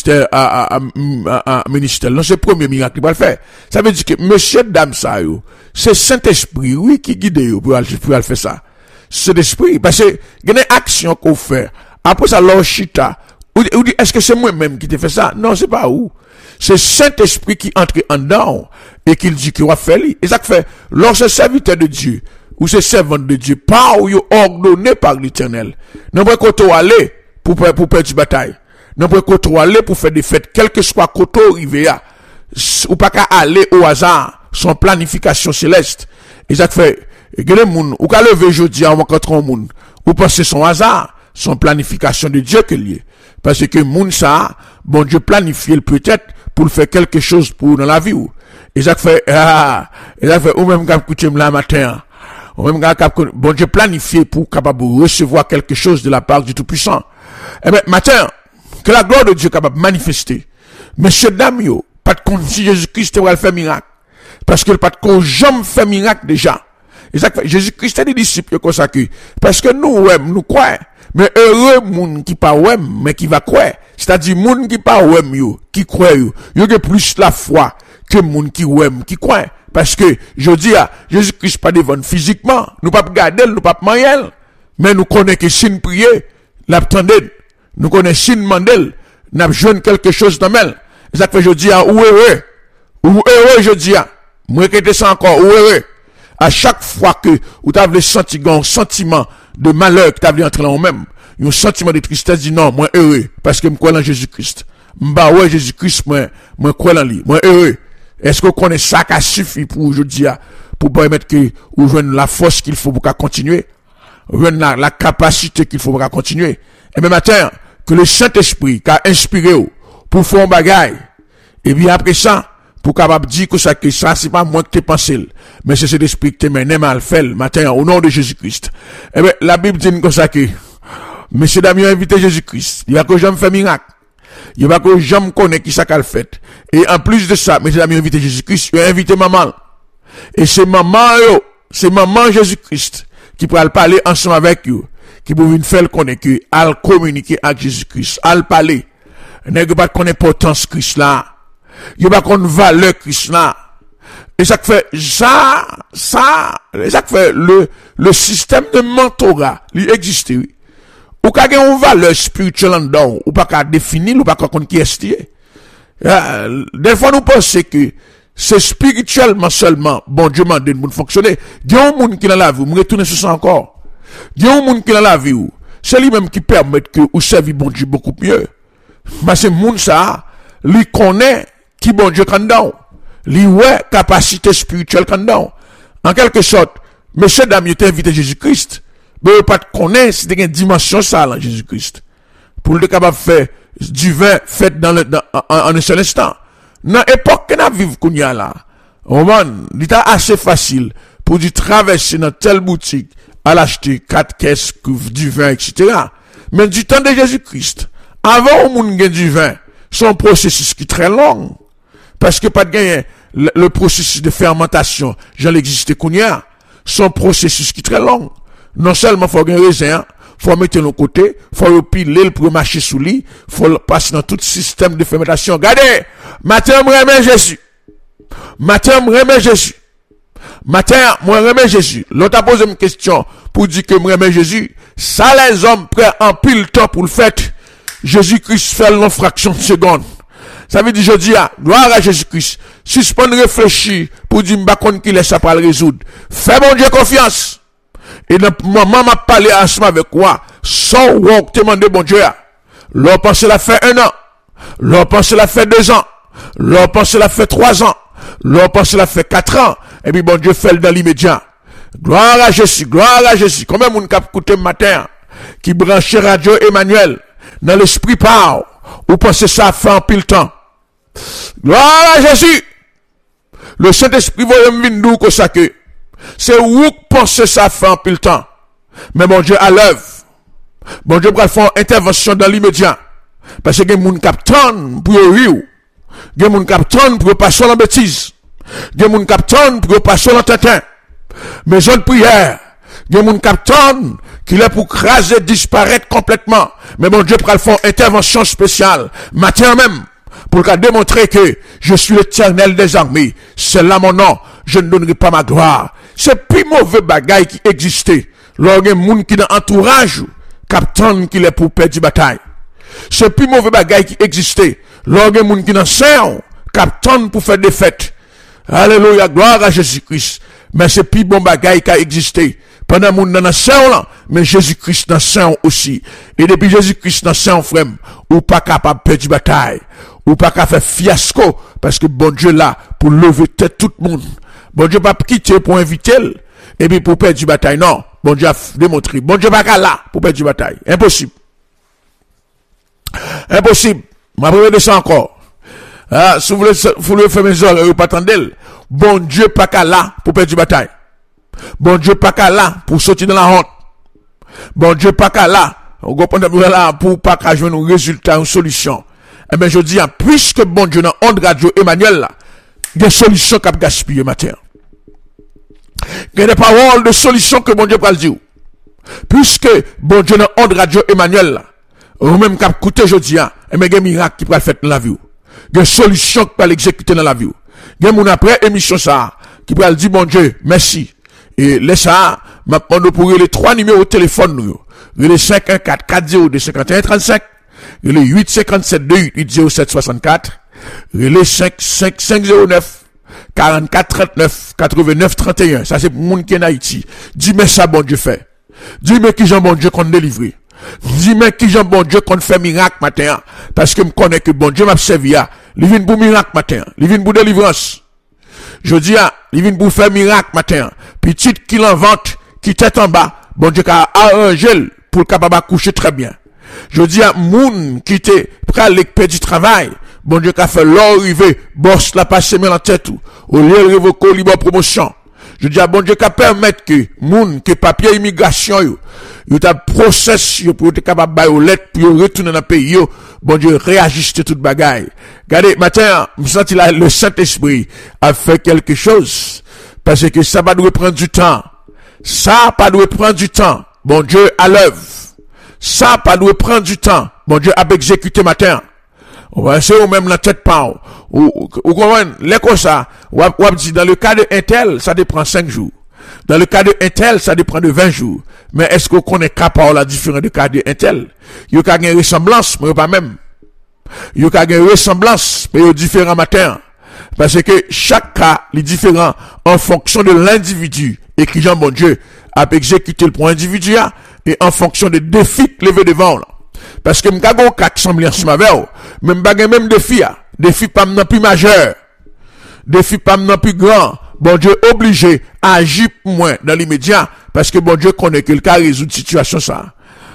c'est le premier miracle qu'il va le faire. Ça veut dire que monsieur, dame, ça, c'est Saint-Esprit, oui, qui guide pour aller faire ça. C'est l'esprit, parce que, il y a une action qu'on fait. Après ça, l'orchita. Ou dit, est-ce que c'est moi-même qui te fait ça? Non, c'est pas où. C'est Saint-Esprit qui entre en dedans et qui dit qu'il va faire lui. Et ça fait, lorsque serviteur de Dieu, ou c'est servant de Dieu, pas ou ordonné par l'Éternel. Non, pas qu'on aller pour perdre une bataille. Non, pas qu'on aller pour faire des fêtes, quel que soit côté arrivé, ou pas qu'à aller au hasard, son planification céleste. Et ça fait, il y a des gens, ou qu'à lever jeudi, on rencontre un monde, ou penser son hasard, son planification de Dieu que lié. Parce que moun ça, bon Dieu planifié peut-être pour faire quelque chose pour dans la vie ou. Et ça fait ou même quand écouter là matin. Ou même quand bon Dieu planifié pour capable recevoir quelque chose de la part du Tout-Puissant. Eh ben matin, que la gloire de Dieu capable manifester. Monsieur dame yo, pas de compte si Jésus-Christ va faire miracle. Parce que pas de compte jamais fait miracle déjà. Et ça fait Jésus-Christ a des disciples comme ça que parce que nous croyons. Mais heureux moun qui pas ouem mais qui va croire, c'est-à-dire moun qui pas ouem yo qui croit yo a plus la foi que moun qui ouem qui croit parce que je dis Jésus-Christ pas devant physiquement, nous pas regarder, nous pas manger, mais nous connaissons que si nous prier, l'attendre, nous connaissons si nous demander, n'a besoin quelque chose dans elle. Ça fait je dis ou heureux je dis moi qui ça encore ou heureux à chaque fois que vous avez le sentiment de malheur qui t'avait entré là même, un sentiment de tristesse dit non, moi heureux parce que je crois en Jésus-Christ. M'ba ouais Jésus-Christ moi crois en lui, moi heureux. Est-ce que vous connaissez ça qui suffit pour aujourd'hui pour permettre que vous joignez la force qu'il faut pour continuer, joindre la capacité qu'il faut pour continuer. Et même matin que le Saint-Esprit qui a inspiré pour faire un bagage et bien après ça pour capable dire que ça c'est pas moi que t'es pensé mais c'est cet esprit que t'es mené mal fait matin au nom de Jésus-Christ. Eh ben la Bible dit comme ça que monsieur Damien a invité Jésus-Christ, il va que j'aime faire miracle. Il va que j'aime connaître qui ça qu'a fait. Et en plus de ça, monsieur Damien a invité Jésus-Christ, il a invité maman. Et c'est maman Jésus-Christ qui pourra parler ensemble avec vous, qui peut venir faire connaître que al communiquer avec Jésus-Christ, al parler. N'est pas connaître l'importance Christ là. Il n'y a pas qu'on valeur Christ là. Et ça fait le système de mentorat, il existe, oui. Ou qu'a une valeur spirituelle en dedans, ou pas qu'à définir, ou pas qu'à qu'on qui est. Des fois, nous pensons que c'est spirituellement seulement, bon Dieu m'a donné de fonctionner. Il y a un monde qui est dans la vie, vous me retournez sur ça encore. Il y a un monde qui est dans la vie, c'est lui-même qui permet que vous servez bon Dieu beaucoup mieux. Mais c'est monde ça, lui connaît qui bon Dieu quand dedans. Lui ouais capacité spirituelle quand dedans. En quelque sorte, monsieur Damien t'a invité Jésus-Christ, mais pas de connaître c'est une dimension ça là Jésus-Christ. Pour le capable faire du vin fait en un seul instant. Dans l'époque que nous vivons qu'on y a là, il est assez facile pour du traverser dans telle boutique à l'acheter 4 caisses du vin, etc. Mais du temps de Jésus-Christ, avant au monde gagne du vin, c'est un processus qui est très long. Parce que pas de gagner le processus de fermentation, j'en existe qu'on y a. C'est un processus qui est très long. Non seulement faut gagner raisin, faut mettre de l'autre côté, faut piler pour marcher sous lui, faut passer dans tout système de fermentation. Regardez, matin, moi, remets Jésus. Matin, moi, remets Jésus. Matin, moi, remets Jésus. L'autre a posé une question pour dire que moi, remets Jésus. Ça, les hommes prennent en pile temps pour le faire. Jésus-Christ fait en fraction de seconde. Ça veut dire, je dis, gloire à Jésus-Christ. Suspendre réfléchir pour dire, m'bakon qui laisse ça pour le résoudre. Fais mon Dieu confiance. Et maman m'a parlé ensemble avec moi. Sans wok te demander bon Dieu. L'on pense la fait 1 an. L'on pense la fait 2 ans. L'on pense la fait 3 ans. L'on pense la fait 4 ans, et puis bon Dieu fait dans l'immédiat. Gloire à Jésus, gloire à Jésus. Combien de monde qui a écouté le matin, qui branche Radio Emmanuel, dans l'esprit par, ou pensez ça fait en pile temps. Gloire à Jésus. Le Saint-Esprit va me venir comme ça que, c'est où pensez ça fait en pile temps. Mais mon Dieu à l'œuvre. Bon Dieu va faire une intervention dans l'immédiat. Parce que il y a des gens qui attendent pour rire. Il y a des gens qui attendent pour passer en bêtise. Il y a des gens qui attendent pour passer en tentin. Maison de prière. Il y a des gens qui attendent qu'il est pour craser, disparaître complètement. Mais mon Dieu va faire une intervention spéciale. Matin même. Pour démontrer que je suis l'Éternel des armées. C'est là mon nom. Je ne donnerai pas ma gloire. C'est plus mauvais bagaille qui existait. Lorsqu'il y a des gens qui dans l'entourage, captain qui est pour perdre la bataille. C'est plus mauvais bagaille qui existait. Lorsqu'il y a des gens qui dans le captain pour faire des fêtes. Alléluia, gloire à Jésus-Christ. Mais c'est plus bon bagaille qui a existé. Pendant que nous dans le sein, mais Jésus-Christ dans le sein aussi. Et depuis Jésus-Christ dans le sein, frère, ou pas capable de perdre la bataille. Ou pas capable de faire fiasco. Parce que bon Dieu là, pour lever tête tout le monde. Bon Dieu pas quitter pour inviter. Et puis pour perdre la bataille. Non. Bon Dieu a démontré. Bon Dieu pas là pour perdre la bataille. Impossible. Impossible. Ma première de ça encore. Ah, si vous voulez faire mes oreilles, vous pas attendre. Bon Dieu pas là pour perdre la bataille. Bon Dieu pas là pour sortir dans la honte. Bon Dieu pas là. On comprend là pour pas jouer un résultat, une solution. Eh bien, je dis, puisque bon Dieu dans Onde Radio Emmanuel là, il y a des solutions qui gaspillé matin. Il y a des paroles de solutions que bon Dieu va le dire. Puisque bon Dieu dans Onde Radio Emmanuel là, ou même qui a écouté aujourd'hui, et bien, il y a des miracles qui peuvent faire dans la vie. Il y a des solutions qui peuvent exécuter dans la vie. Il y a des après émission ça, qui peuvent dire, bon Dieu, merci. Et laisse ça, maintenant, pour les 3 numéros de téléphone, les 514 402 51 35, les 857 28 07 64, les 509 44 39 89 31. Ça, c'est pour moun qui est en Haïti. Dis-moi ça, bon Dieu fait. Dis-moi qui j'en bon Dieu qu'on délivre. Dis-moi qui j'en bon Dieu qu'on fait miracle matin. Parce que me connais que bon Dieu m'a servi à. Il vient pour miracle matin. Il vient pour délivrance. Je dis à, il vient pour faire miracle matin. Petite qui l'invente, qui tête en bas. Bon Dieu a arrangé pour capable coucher très bien. Je dis à moun qui te prêt perdre du travail. Bon Dieu a fait l'arrivée, boss la passe dans la tête ou. Au lieu de révoquer libre promotion. Je dis à bon Dieu qu'à permettre que moun que papier immigration yo ta process yo pour être capable bailler aux lettres pour retourner dans le pays yo. Bon Dieu réagisse toute bagaille. Regardez matin, me senti là le Saint-Esprit a fait quelque chose parce que ça va doit prendre du temps. Ça pas doit prendre du temps. Bon Dieu à l'œuvre. Ça pas doit prendre du temps. Bon Dieu a exécuté matin. On va essayer ou même la tête pas. Ou comprenez, les comme ça, ou dit dans le cas de Intel, ça dépend 5 jours. Dans le cas de Intel, ça dépend de 20 jours. Mais est-ce qu'on connaît capable la différence de cas de Intel? Il y a une ressemblance, mais pas même. Il y a une ressemblance, mais il y a différents matins. Parce que chaque cas est différent en fonction de l'individu. Et qui Jean bon Dieu a exécuté le point individu et en fonction des défis levés devant là. Parce que m'ka gon kak semblé ensemble avec ou même défi pas non plus majeur, défi pas non plus grand. Bon Dieu obligé à agir moins dans l'immédiat parce que bon Dieu connaît que le cas résoudre situation ça.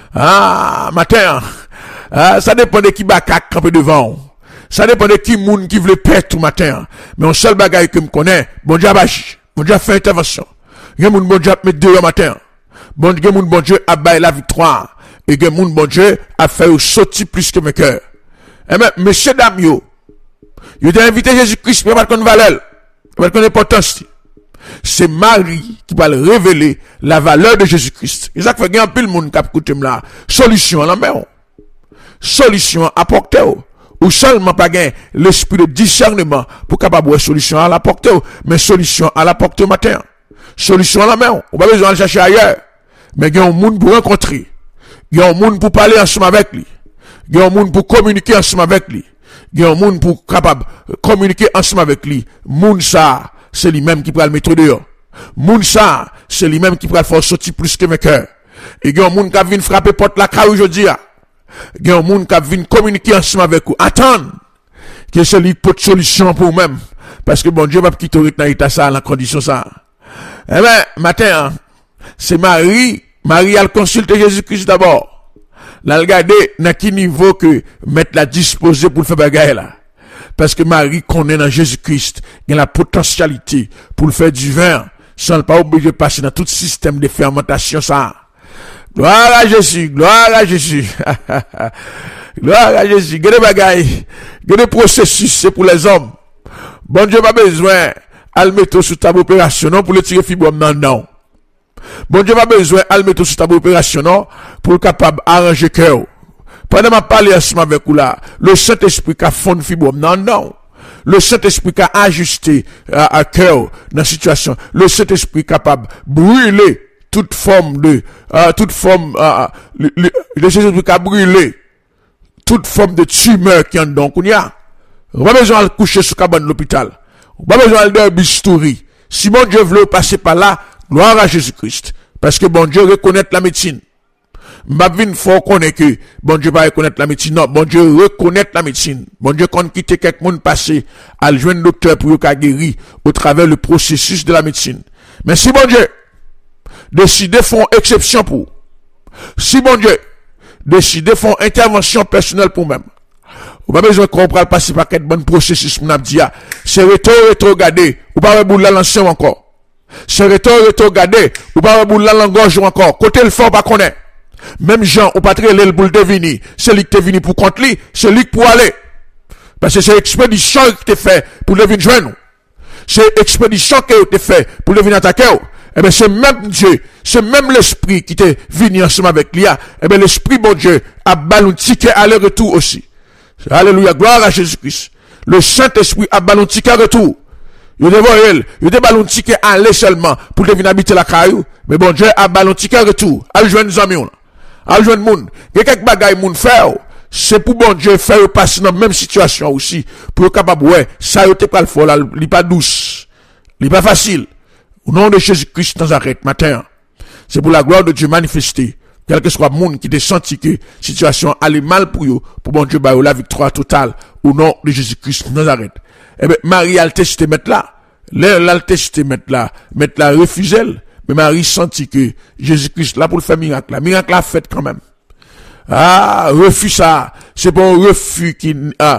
Ah matin, ça dépend de qui ba kak camper devant. Ça dépend de qui moun qui veut perdre tout matin. Mais un seul bagaille que me connaît, bon Dieu a agi, bon Dieu a fait intervention. Gen moun bon Dieu a mettre dehors matin. Bon Dieu a baillé la victoire. Et que mon bon Dieu a fait sortir plus que mes cœurs. Eh bien, messieurs, dames, yo t'ai invité Jésus-Christ, mais pas qu'on valeur, pas qu'on importance. C'est Marie qui va révéler la valeur de Jésus-Christ. Et ça fait qu'il y a un peu de monde qui a écouté là. Solution à la main. Solution à porter. Ou seulement pas gagner l'esprit de discernement pour capable de solution à la porter, mais solution à la porter matin. Solution à la main. On va besoin de chercher ailleurs. Mais il y a un monde pour rencontrer. Il y a un monde pour parler ensemble avec lui. Il y a un monde pour communiquer ensemble avec lui. Il y a un monde pour capable communiquer ensemble avec lui. Moun ça, c'est lui-même qui peut le mettre dehors. Moun ça, c'est lui-même qui peut le faire sortir plus que mes cœurs. Et il y a un monde qui vient frapper porte la car aujourd'hui. Il y a un monde qui vient communiquer ensemble avec vous. Attends. Que c'est lui pour solution pour vous-même. Parce que bon Dieu va quitter dans l'état ça, la condition ça. Eh ben, matin, c'est Marie a consulté Jésus-Christ d'abord. Là, regardez, dans quel niveau que mettre la disposée pour le faire bagaille là. Parce que Marie connaît dans Jésus-Christ, il y a la potentialité pour le faire du vin, sans pas obligé de passer dans tout système de fermentation ça. Gloire à Jésus, gloire à Jésus. Gloire à Jésus. Gardez bagaille, gardez processus, c'est pour les hommes. Bon Dieu pas besoin à le mettre sous table opération non pour le tirer fibrome non. Bon Dieu pas besoin à le mettre sous table opération non pour le capable arranger cœur. Pendant ma parler ensemble avec vous là, le Saint-Esprit qui a fondé fibrome non. Le Saint-Esprit qui a ajusté à cœur dans la situation. Le Saint-Esprit capable brûler toute forme de le Saint-Esprit qui a brûlé toute forme de tumeur qui en donc on y a. On pas besoin de coucher sur cabane de l'hôpital. On pas besoin de bistouri. Si mon Dieu veut passer par là, gloire à Jésus-Christ. Parce que bon Dieu reconnaît la médecine. M'avine faut connaître que bon Dieu pas reconnaître la médecine. Non, bon Dieu reconnaît la médecine. Bon Dieu quand quitter quelqu'un passer à le joindre docteur pour qu'il guérir au travers le processus de la médecine. Mais si bon Dieu décide font exception pour. Si bon Dieu décide font intervention personnelle pour même. Ou pas besoin qu'on prenne passer par quel bon processus mon abdi a. C'est rétrograder, ou pas boule la l'ancien encore. C'est rétrograder, ou pas boule la langorge encore. Côté le fort pas connaît. Même Jean ou pas très l'el pour le deviner, c'est lui qui t'est venu pour contre lui, c'est lui pour aller. Parce que c'est expédition qui t'est fait pour le venir joindre. C'est expédition qui t'est fait pour le venir attaquer. Eh bien, c'est même Dieu, c'est même l'esprit qui t'est venu ensemble avec lui. Eh bien, l'esprit, bon Dieu, a ballon ticket aller-retour aussi. Alléluia, gloire à Jésus-Christ. Le Saint-Esprit a ballon ticket retour. Il te ballon ticket aller seulement pour venir habiter la caillou. Mais bon Dieu a ballon ticket retour. Al joindre nos amis. Al joindre moun. Il y a quelques bagailles moun faire. C'est pour bon Dieu faire passer dans la même situation aussi. Pour capable, ouais, ça yote pas le fort là, il pas douce. Il pas facile. Au nom de Jésus-Christ Nazareth, matin. C'est pour la gloire de Dieu manifester. Quel que soit le monde qui te senti que la situation allait mal pour eux, pour bon Dieu, la victoire totale, au nom de Jésus-Christ Nazareth. Eh bien, Marie a le testé mettre là. Là, testé mettre là refusé. Mais Marie sentit que Jésus-Christ là pour le faire miracle. La miracle a fait quand même. Ah, refus ça. C'est pas un refus qui,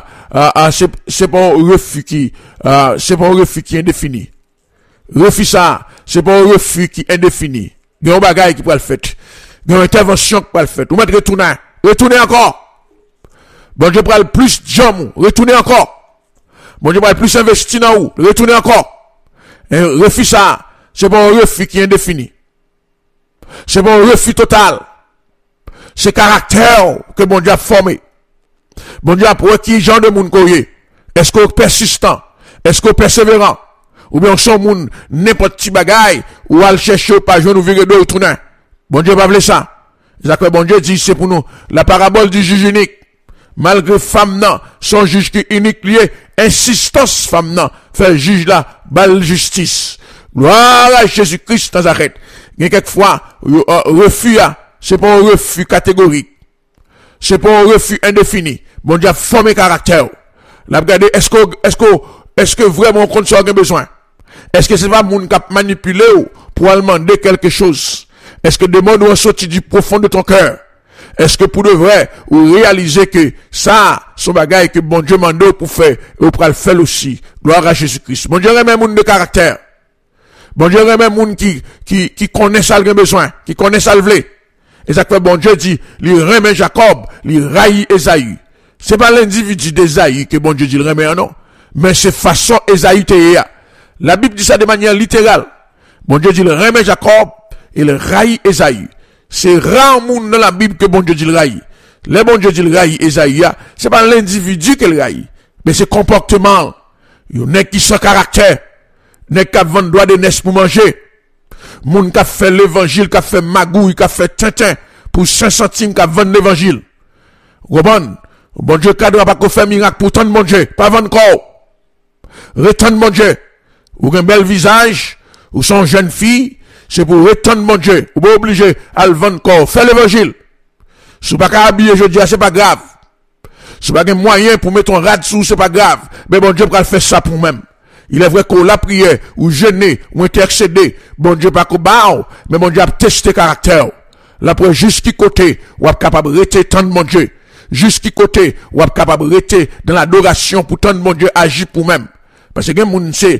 c'est pas un refus qui est indéfini. Refus ça. C'est pas un refus qui est indéfini. Il y a un bagage qui peut le faire. Il y a une intervention qui peut le faire. Vous mettez retourner encore. Bon Dieu prend le plus de jambes, retournez encore. Bon Dieu prend le plus investi dans vous, retournez encore. Et refus ça, c'est pas un refus qui est indéfini. C'est pas un refus total. C'est caractère que bon Dieu a formé. Bon Dieu a pour qui genre de monde courrier. Est-ce qu'on est persistant? Est-ce qu'on est persévérant? Ou bien on son monde n'importe qui bagaille ou al chercher pas joindre ou virer de retourner. Bon Dieu pas voulu ça. D'accord, bon Dieu dit c'est pour nous la parabole du juge unique. Malgré femme nan, son juge qui unique lié, insistance femme nan, fait juge là, balle justice. Gloire à Jésus-Christ Nazareth. Il y a quelquefois, refus, c'est pas un refus catégorique. C'est pas un refus indéfini. Bon Dieu a formé caractère. La regardez, est-ce que vraiment on compte sur un besoin? Est-ce que c'est pas moun qui a manipulé ou pour demander quelque chose? Est-ce que des mots doivent sortir du profond de ton cœur? Est-ce que pour de vrai, ou réaliser que ça, son bagage que bon Dieu m'a pour faire, et ou pour le faire aussi. Gloire à Jésus-Christ. Bon Dieu remet moun de caractère. Bon Dieu remet moun qui connaît ça le besoin, qui connaît ça le vle. Et ça fait bon Dieu dit, il remet Jacob, il raille Esaü. C'est pas l'individu d'Esaü que bon Dieu dit il remet, non. Mais c'est façon Esaü te. La Bible dit ça de manière littérale. Bon Dieu dit il remet Jacob, il raille Esaü. C'est rare monde dans la Bible que bon Dieu dit le raille. Le bon Dieu dit le raille Esaü, c'est pas l'individu qui le raille, mais c'est comportement. Il y en a qui sont caractère. N'est qu'à vendre droit de naisse pour manger. Moun qui a fait l'évangile, qui a fait magouille, qui a fait tintin, pour 5 centimes, qui a vendu l'évangile. Bon Dieu, cadre pas qu'on fait miracle pour tant de bon Dieu, pas vendre corps. Retourne mon Dieu. Ou un bel visage, ou son jeune fille, c'est pour retourner mon Dieu. Ou pas obligé à le vendre corps. Fais l'évangile. Si vous pas qu'à habiller, je dis, c'est pas grave. Si vous pas qu'un moyen pour mettre un rad sous, c'est pas grave. Mais bon Dieu, pour faire ça pour même. Il est vrai qu'on la prière, ou jeûner, ou intercéder, bon Dieu pas qu'on bat, mais bon Dieu a testé caractère. Là, pour jusqu'y côté, ou est capable de rester tant de mon Dieu. Jusqu'y côté, ou est capable de rester dans l'adoration pour tant de mon Dieu agir pour même. Parce que moun c'est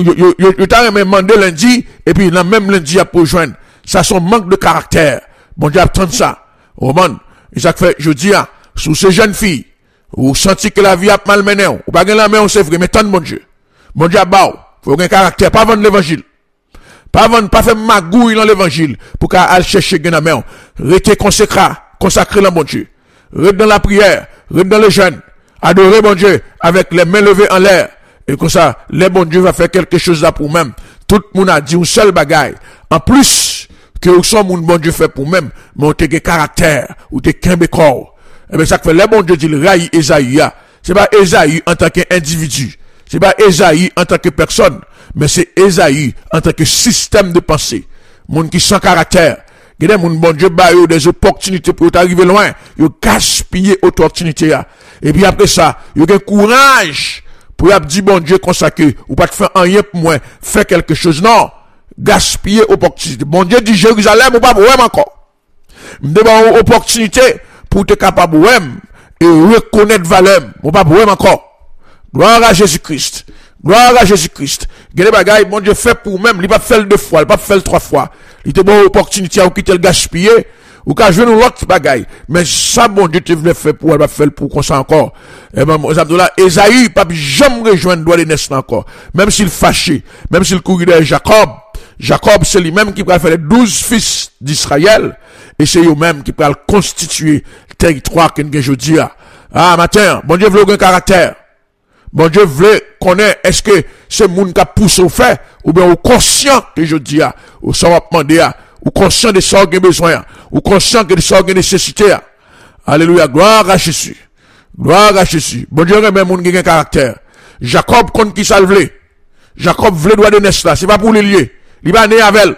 yo t'a demandé lundi et puis le même lundi a pour joindre. Ça son manque de caractère. Bon Dieu attend ça. Oh man, et ça fait je dis sous ces jeunes filles ou senti que la vie a malmené ou pas la main c'est vrai mais tant de mon Dieu. Bon Dieu ba faut un caractère pas vendre l'évangile. Pas faire magouille dans l'évangile pour qu'à aller chercher gain la main. Rester consacré dans mon Dieu. Rester dans la prière, rester dans le jeûne. Adorer mon Dieu avec les mains levées en l'air. Et comme ça, le bon Dieu va faire quelque chose là pour même. Tout le monde a dit un seul bagaille. En plus, que son monde bon Dieu fait pour même, mais on te caractère, ou te kembe corps. Et bien ça fait le bon Dieu dit le raï Esaïe. C'est pas Esaïe en tant qu'individu. C'est pas Esaïe en tant que personne. Mais c'est Esaïe en tant que système de pensée. Monde qui sans caractère. Gade moun bon Dieu ba yo des opportunités pour t'arriver loin. Yo gaspiller opportunité. Et puis après ça, yo gen courage. Pour dire bon Dieu consacré, ou pas te faire rien pour moi, faire quelque chose, non. Gaspiller opportunité. Bon Dieu dit Jérusalem, ou pas pour encore. M'demande opportunité pour te capable et reconnaître valeur, ou pas pour encore. Gloire à Jésus-Christ. Gloire à Jésus-Christ. Gade bagay, bon Dieu fait pour même, il pas fait 2 fois, il pas fait 3 fois. Il te bon opportunité à quitter le gaspiller. Ou qu'à jouer nous l'autre bagaille. Mais ça, bon Dieu te voulait faire pour, elle va faire pour qu'on ça encore. Et ben, Abdullah, Esaïe, pas jamais rejoindre doit les naître encore. Même s'il fâché, même s'il courait de Jacob. Jacob, c'est lui-même qui va faire les 12 fils d'Israël. Et c'est eux-mêmes qui va constituer le territoire qu'on a aujourd'hui. Ah, matin, bon Dieu voulait un caractère. Bon Dieu voulait connaître, est-ce que ce monde qui a poussé au fait, ou bien au conscient que je dis, ou ça va demander, ou conscient de ça qu'il a besoin, ou conscient de ça qu'il a nécessité. Alléluia, gloire à Jésus. Gloire à Jésus. Bon Dieu, même monde qui a un caractère. Jacob, contre qui ça le voulait. Jacob voulait droit de naître là, c'est pas pour le lier. Il va né avec elle.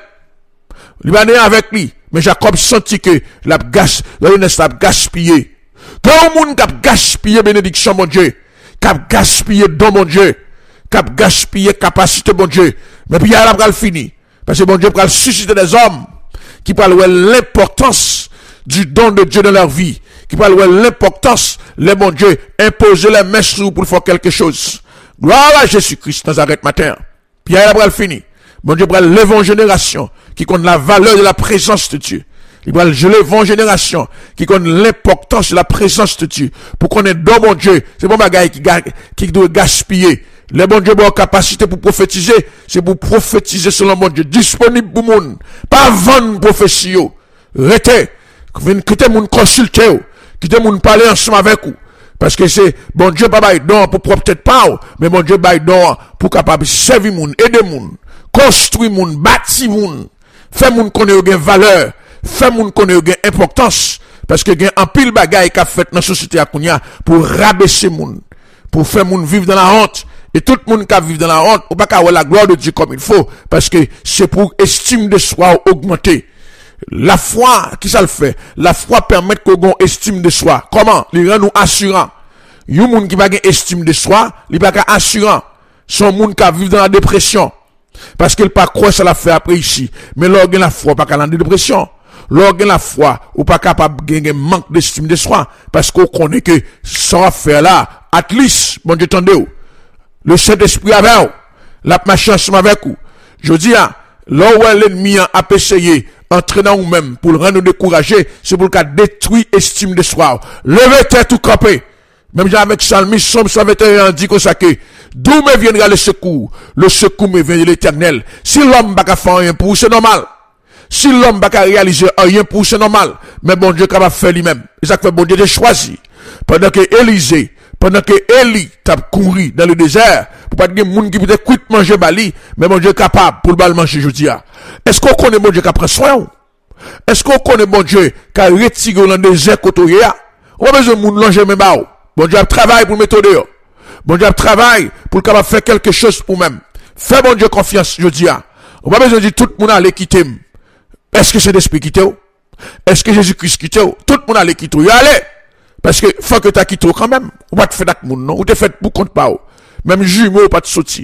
Il va né avec lui. Mais Jacob sentit que la naissance a gaspillé. Quand le monde qui a gaspillé bénédiction, mon Dieu, qui a gaspillé don, mon Dieu, qui a gaspillé capacité, mon Dieu. Mais puis il y a la fini. Parce que mon Dieu va susciter des hommes qui parlent de l'importance du don de Dieu dans leur vie, qui parlent de l'importance, les bon Dieu, imposer les mains sur pour faire quelque chose. Gloire à Jésus-Christ, Nazareth matin. Pierre Abraham fini. Bon Dieu va lever une génération qui connaît la valeur de la présence de Dieu. Il va lever une génération qui connaît l'importance de la présence de Dieu. Pour qu'on ait don, mon Dieu, c'est bon bagaille qui doit gaspiller. Les bon Dieu ont capacité pour prophétiser, c'est pour prophétiser selon mon Dieu, disponible pour monde. Pas vendre prophétie. Restez, quittez moun consulter, quittez moun parler ensemble avec vous. Parce que c'est bon Dieu pas bail don pour peut-être pas, mais bon Dieu bail don pour capable servir moun, aider moun, construire moun, bâtir moun, faire moun connaître gain valeur, faire moun connaître gain importance parce que gain en pile bagaille qu'a fait dans la société à Kounia pour rabaisser moun, pour faire moun vivre dans la honte. Et tout le monde qui vit dans la honte, ou pas qu'à avoir la gloire de Dieu comme il faut, parce que c'est pour estime de soi augmenter. La foi, qui ça le fait? La foi permet qu'on ait estime de soi. Comment? Il rend nous assurants. Yon moun qui va gagner estime de soi, il pas qu'à assurant. Son moun qui vit dans la dépression. Parce qu'il pas croire ça l'a fait après ici. Mais l'organe la foi, pas qu'à la dépression. L'organe la foi, ou pas capable de gagner manque d'estime de soi. Parce qu'on connaît que ça va faire là, at least, bon Dieu tendez-vous. Le Saint-Esprit avec vous, la chance avec vous. Je dis, là où l'ennemi a essayé, entrer dans vous-même, pour le rendre nous décourager, c'est pour le détruire l'estime de soi. Levez tête tout campé. Même avec Salmis, Somme 121 dit comme ça que, d'où me viendra le secours me vient de l'Éternel. Si l'homme n'a pas faire rien pour vous, c'est normal. Si l'homme n'a pas réaliser rien pour vous, c'est normal. Mais bon Dieu, capable de faire lui-même. Et ça fait bon Dieu de choisir. Pendant que Élisée, pendant que Élie t'a couru dans le désert, pour pas dire moun qui peut quitte manger bali, mais mon Dieu est capable pour le bal manger jeudi. Est-ce qu'on connaît mon Dieu qui prend soin? Est-ce qu'on connaît mon Dieu qui a retiré dans le désert côté? On a besoin de moun manger même bao. Mon Dieu travaille pour mettre dehors. Mon Dieu travaille pour capable faire quelque chose pour même. Fais mon Dieu confiance jeudi. On a besoin de tout le monde aller quitter. Est-ce que c'est l'esprit quitte? Est-ce que Jésus-Christ quitte? Tout le monde aller quitter. Allez. Parce que faut que tu as quitté quand même. Ou pas te faire avec moun non, ou te fait pour compte pas. Même jumeau pas te sortir.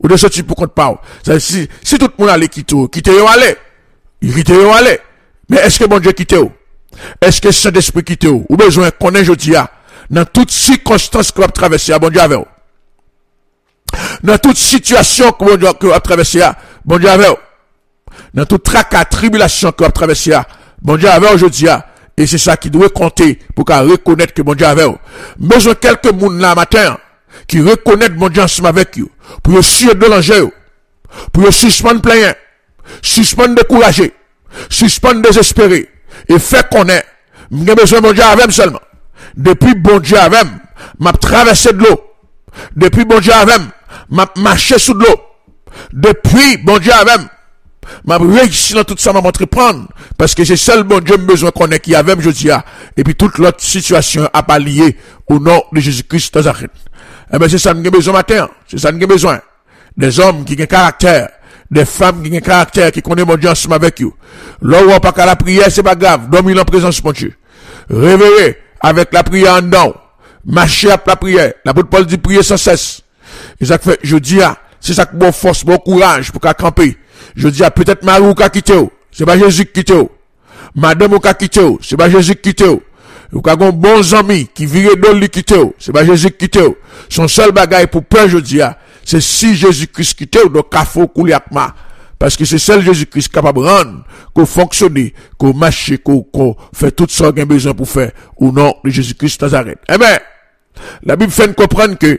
Ou de sortir pour compte pas. Si tout le monde allait quitter yo allait. Mais est-ce que bon Dieu quitte ou? Est-ce que Saint-Esprit quitte ou? Ou besoin connaître jodi dans toutes circonstances que vous traversez, bon Dieu avec vous. Dans toute situation que vous avez traversé, bon Dieu avec vous. Dans toute tracas, tribulation que vous avez traversé, bon Dieu avec aujourd'hui. Et c'est ça qui doit compter pour qu'on reconnaître que bon Dieu avec vous. Besoin quelques monde là matin qui reconnaissent bon Dieu ensemble avec vous. Pour suivre de l'enjeu. Pour suspendre plein. Suspendre découragé. Suspendre désespéré. Et fait connaître. J'ai besoin de bon Dieu avec seulement. Depuis bon Dieu avec m'a traversé de l'eau. Depuis bon Dieu avec m'a marché sous de l'eau. Depuis bon Dieu avec m'a réussi dans tout ça, m'a entreprendre. Parce que c'est seul bon Dieu besoin qu'on ait qui avec je dis. Et puis toute l'autre situation a pas lié au nom de Jésus-Christ Nazareth. Eh ben c'est ça que nous avons besoin matin. C'est ça que nous avons besoin. Des hommes qui ont caractère. Des femmes qui ont caractère, qui connaissent mon Dieu ensemble avec vous. Là où on pas qu'à la prière, c'est pas grave. Dormir en présence de mon Dieu. Réveillez avec la prière en dedans. Marchez avec la prière. L'apôtre Paul dit prier sans cesse. Et ça fait, je dis, c'est ça que bon force, bon courage pour qu'à camper. Je dis, peut-être Marie ou qu'a quitté ou. C'est pas Jésus qui quitte ou. Madame ou qu'a quitté ou. C'est pas Jésus qui quitte ou. Ou qu'a gon bons amis qui virent d'ol li quitte ou. C'est pas Jésus qui quitte ou. Son seul bagage pour peur, je dis, c'est si Jésus-Christ quitte ou, donc qu'a faut couler avec moi. Parce que c'est seul Jésus-Christ capable de rendre, qu'on fonctionne, qu'on marche, qu'on fait tout ça qu'on a besoin pour faire, au nom de Jésus-Christ Nazareth. Eh ben, la Bible fait nous comprendre que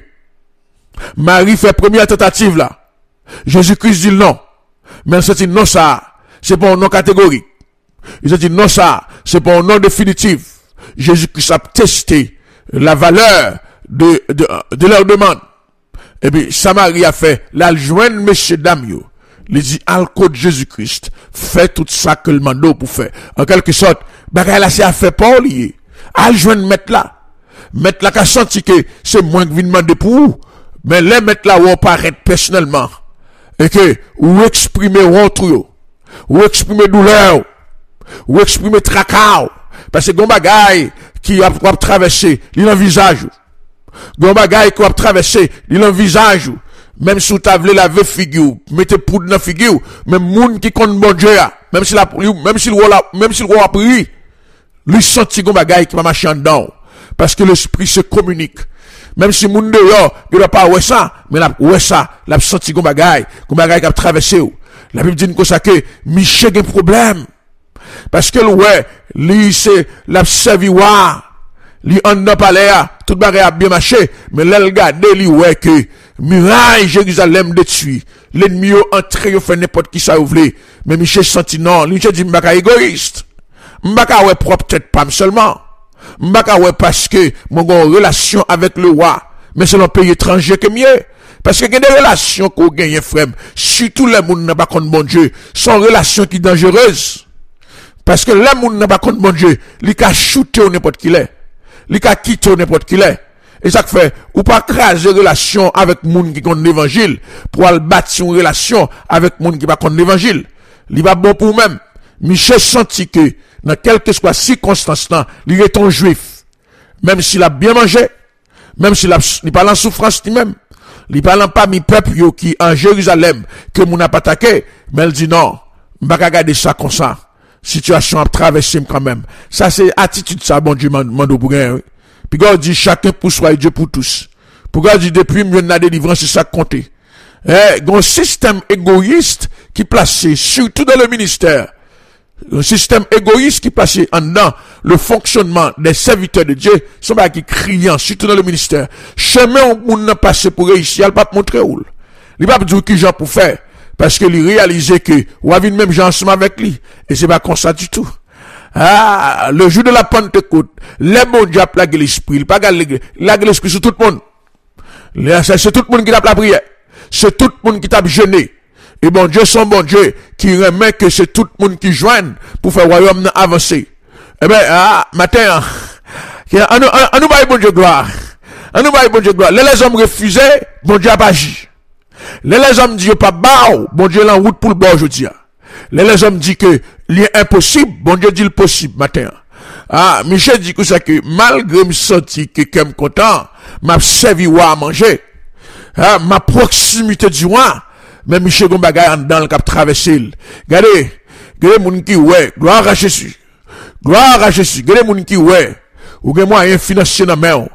Marie fait première tentative là. Jésus-Christ dit non. Mais il dit non ça, c'est pas un nom catégorique. Il dit non ça, c'est pas un nom définitif. Jésus-Christ a testé la valeur de leur demande. Et puis, Samarie a fait, la joindre monsieur dame yo. Il dit, al code Jésus-Christ, fait tout ça que le mando pour faire. En quelque sorte, bagay là, c'est à faire pas lié. Al joindre mettre là. Mettre là, qu'a senti que c'est moins que vient demander pour vous. Mais les mettre là où on paraît personnellement. Et que, ou exprimer entre eux. Ou exprimer douleur. Ou exprimer tracas. Parce que gon bagay qui a traversé, il en visage. Gon bagay qui a traversé, il en visage. Même si vous avez lavé figure, mettez poudre dans figure, même moun qui compte bon Dieu, même si le roi a prié, lui senti gon bagay qui va marcher en dedans. Parce que l'esprit se communique. Même si moun dehors, il n'a pas ouais ça, mais l'a senti gon bagay qui a traversé. La Bible dit comme ça que Michel a un problème. Parce que ouais, lui c'est l'a servi wa, lui en n'a pas l'air, tout bagay a bien marché, mais là le regarder lui ouais que muraille Jérusalem détruit, l'ennemi a entré, il fait n'importe qui ça ouvre, mais Michel senti non, lui dit m'baka égoïste. M'baka ouais propre tête pas seulement. M'baka ouais parce que mon relation avec le roi, mais c'est un pays étranger que mieux. Parce que il y a des relations qu'on gagne frère, surtout les moun n'a pas contre bon Dieu, sont relations qui dangereuses. Parce que les moun n'a pas contre bon Dieu, li ka shooter ou n'importe qui l'est. Li ka quitter ou n'importe qui l'est. Et ça fait, ou pas craser relation avec moun qui contre l'évangile, pour aller bâtir une relation avec moun qui pas contre l'évangile. Li va bon pour même. Michel senti que, dans quelque soit circonstance là, il est un juif. Même s'il a bien mangé, même s'il parle en souffrance lui-même, il parle pas mi peuple qui en Jérusalem, que moun n'a pas attaqué, mais il dit non, m'pa regarder ça comme ça. Situation à traverser quand même. Ça c'est attitude ça, bon Dieu mando pour rien. Puis God dit chacun pour soi et Dieu pour tous. Pour God dit depuis mieux de la délivrance, c'est ça compter. Un système égoïste qui placé surtout dans le ministère. Un système égoïste qui passait en dedans le fonctionnement des serviteurs de Dieu, sont pas qui criant, surtout dans le ministère. Chemin où on n'a passé pour réussir, il pas montrer où. Il pas dire qui j'en pour faire. Parce que il réalisait que, ou avait même gens ensemble avec lui. Et c'est pas comme ça du tout. Ah, le jour de la Pentecôte, les bons dieux plaguent l'esprit, il pas l'esprit sur tout le monde. C'est tout le monde qui tape la prière. C'est tout le monde qui tape jeûner. Et bon Dieu, son bon Dieu, qui remet que c'est tout le monde qui joigne pour faire le royaume avancer. Eh ben, matin, on nous va bon Dieu gloire. On nous va bon Dieu gloire. Les hommes refusaient, bon Dieu a pas agi. Les hommes disent pas bao, bon Dieu l'en route pour le bon aujourd'hui. Les hommes disent que l'est impossible, bon Dieu dit le possible matin. Michel dit que ça que malgré me senti que comme content, m'a servi à manger. Ah, ma proximité du roi, mais Michel Gombagay dans le cap traversé. Regardez, moun qui ouais, gloire à Jésus. Gloire à Jésus. Regardez moun qui ouais. Ou gen moyen financier dans main.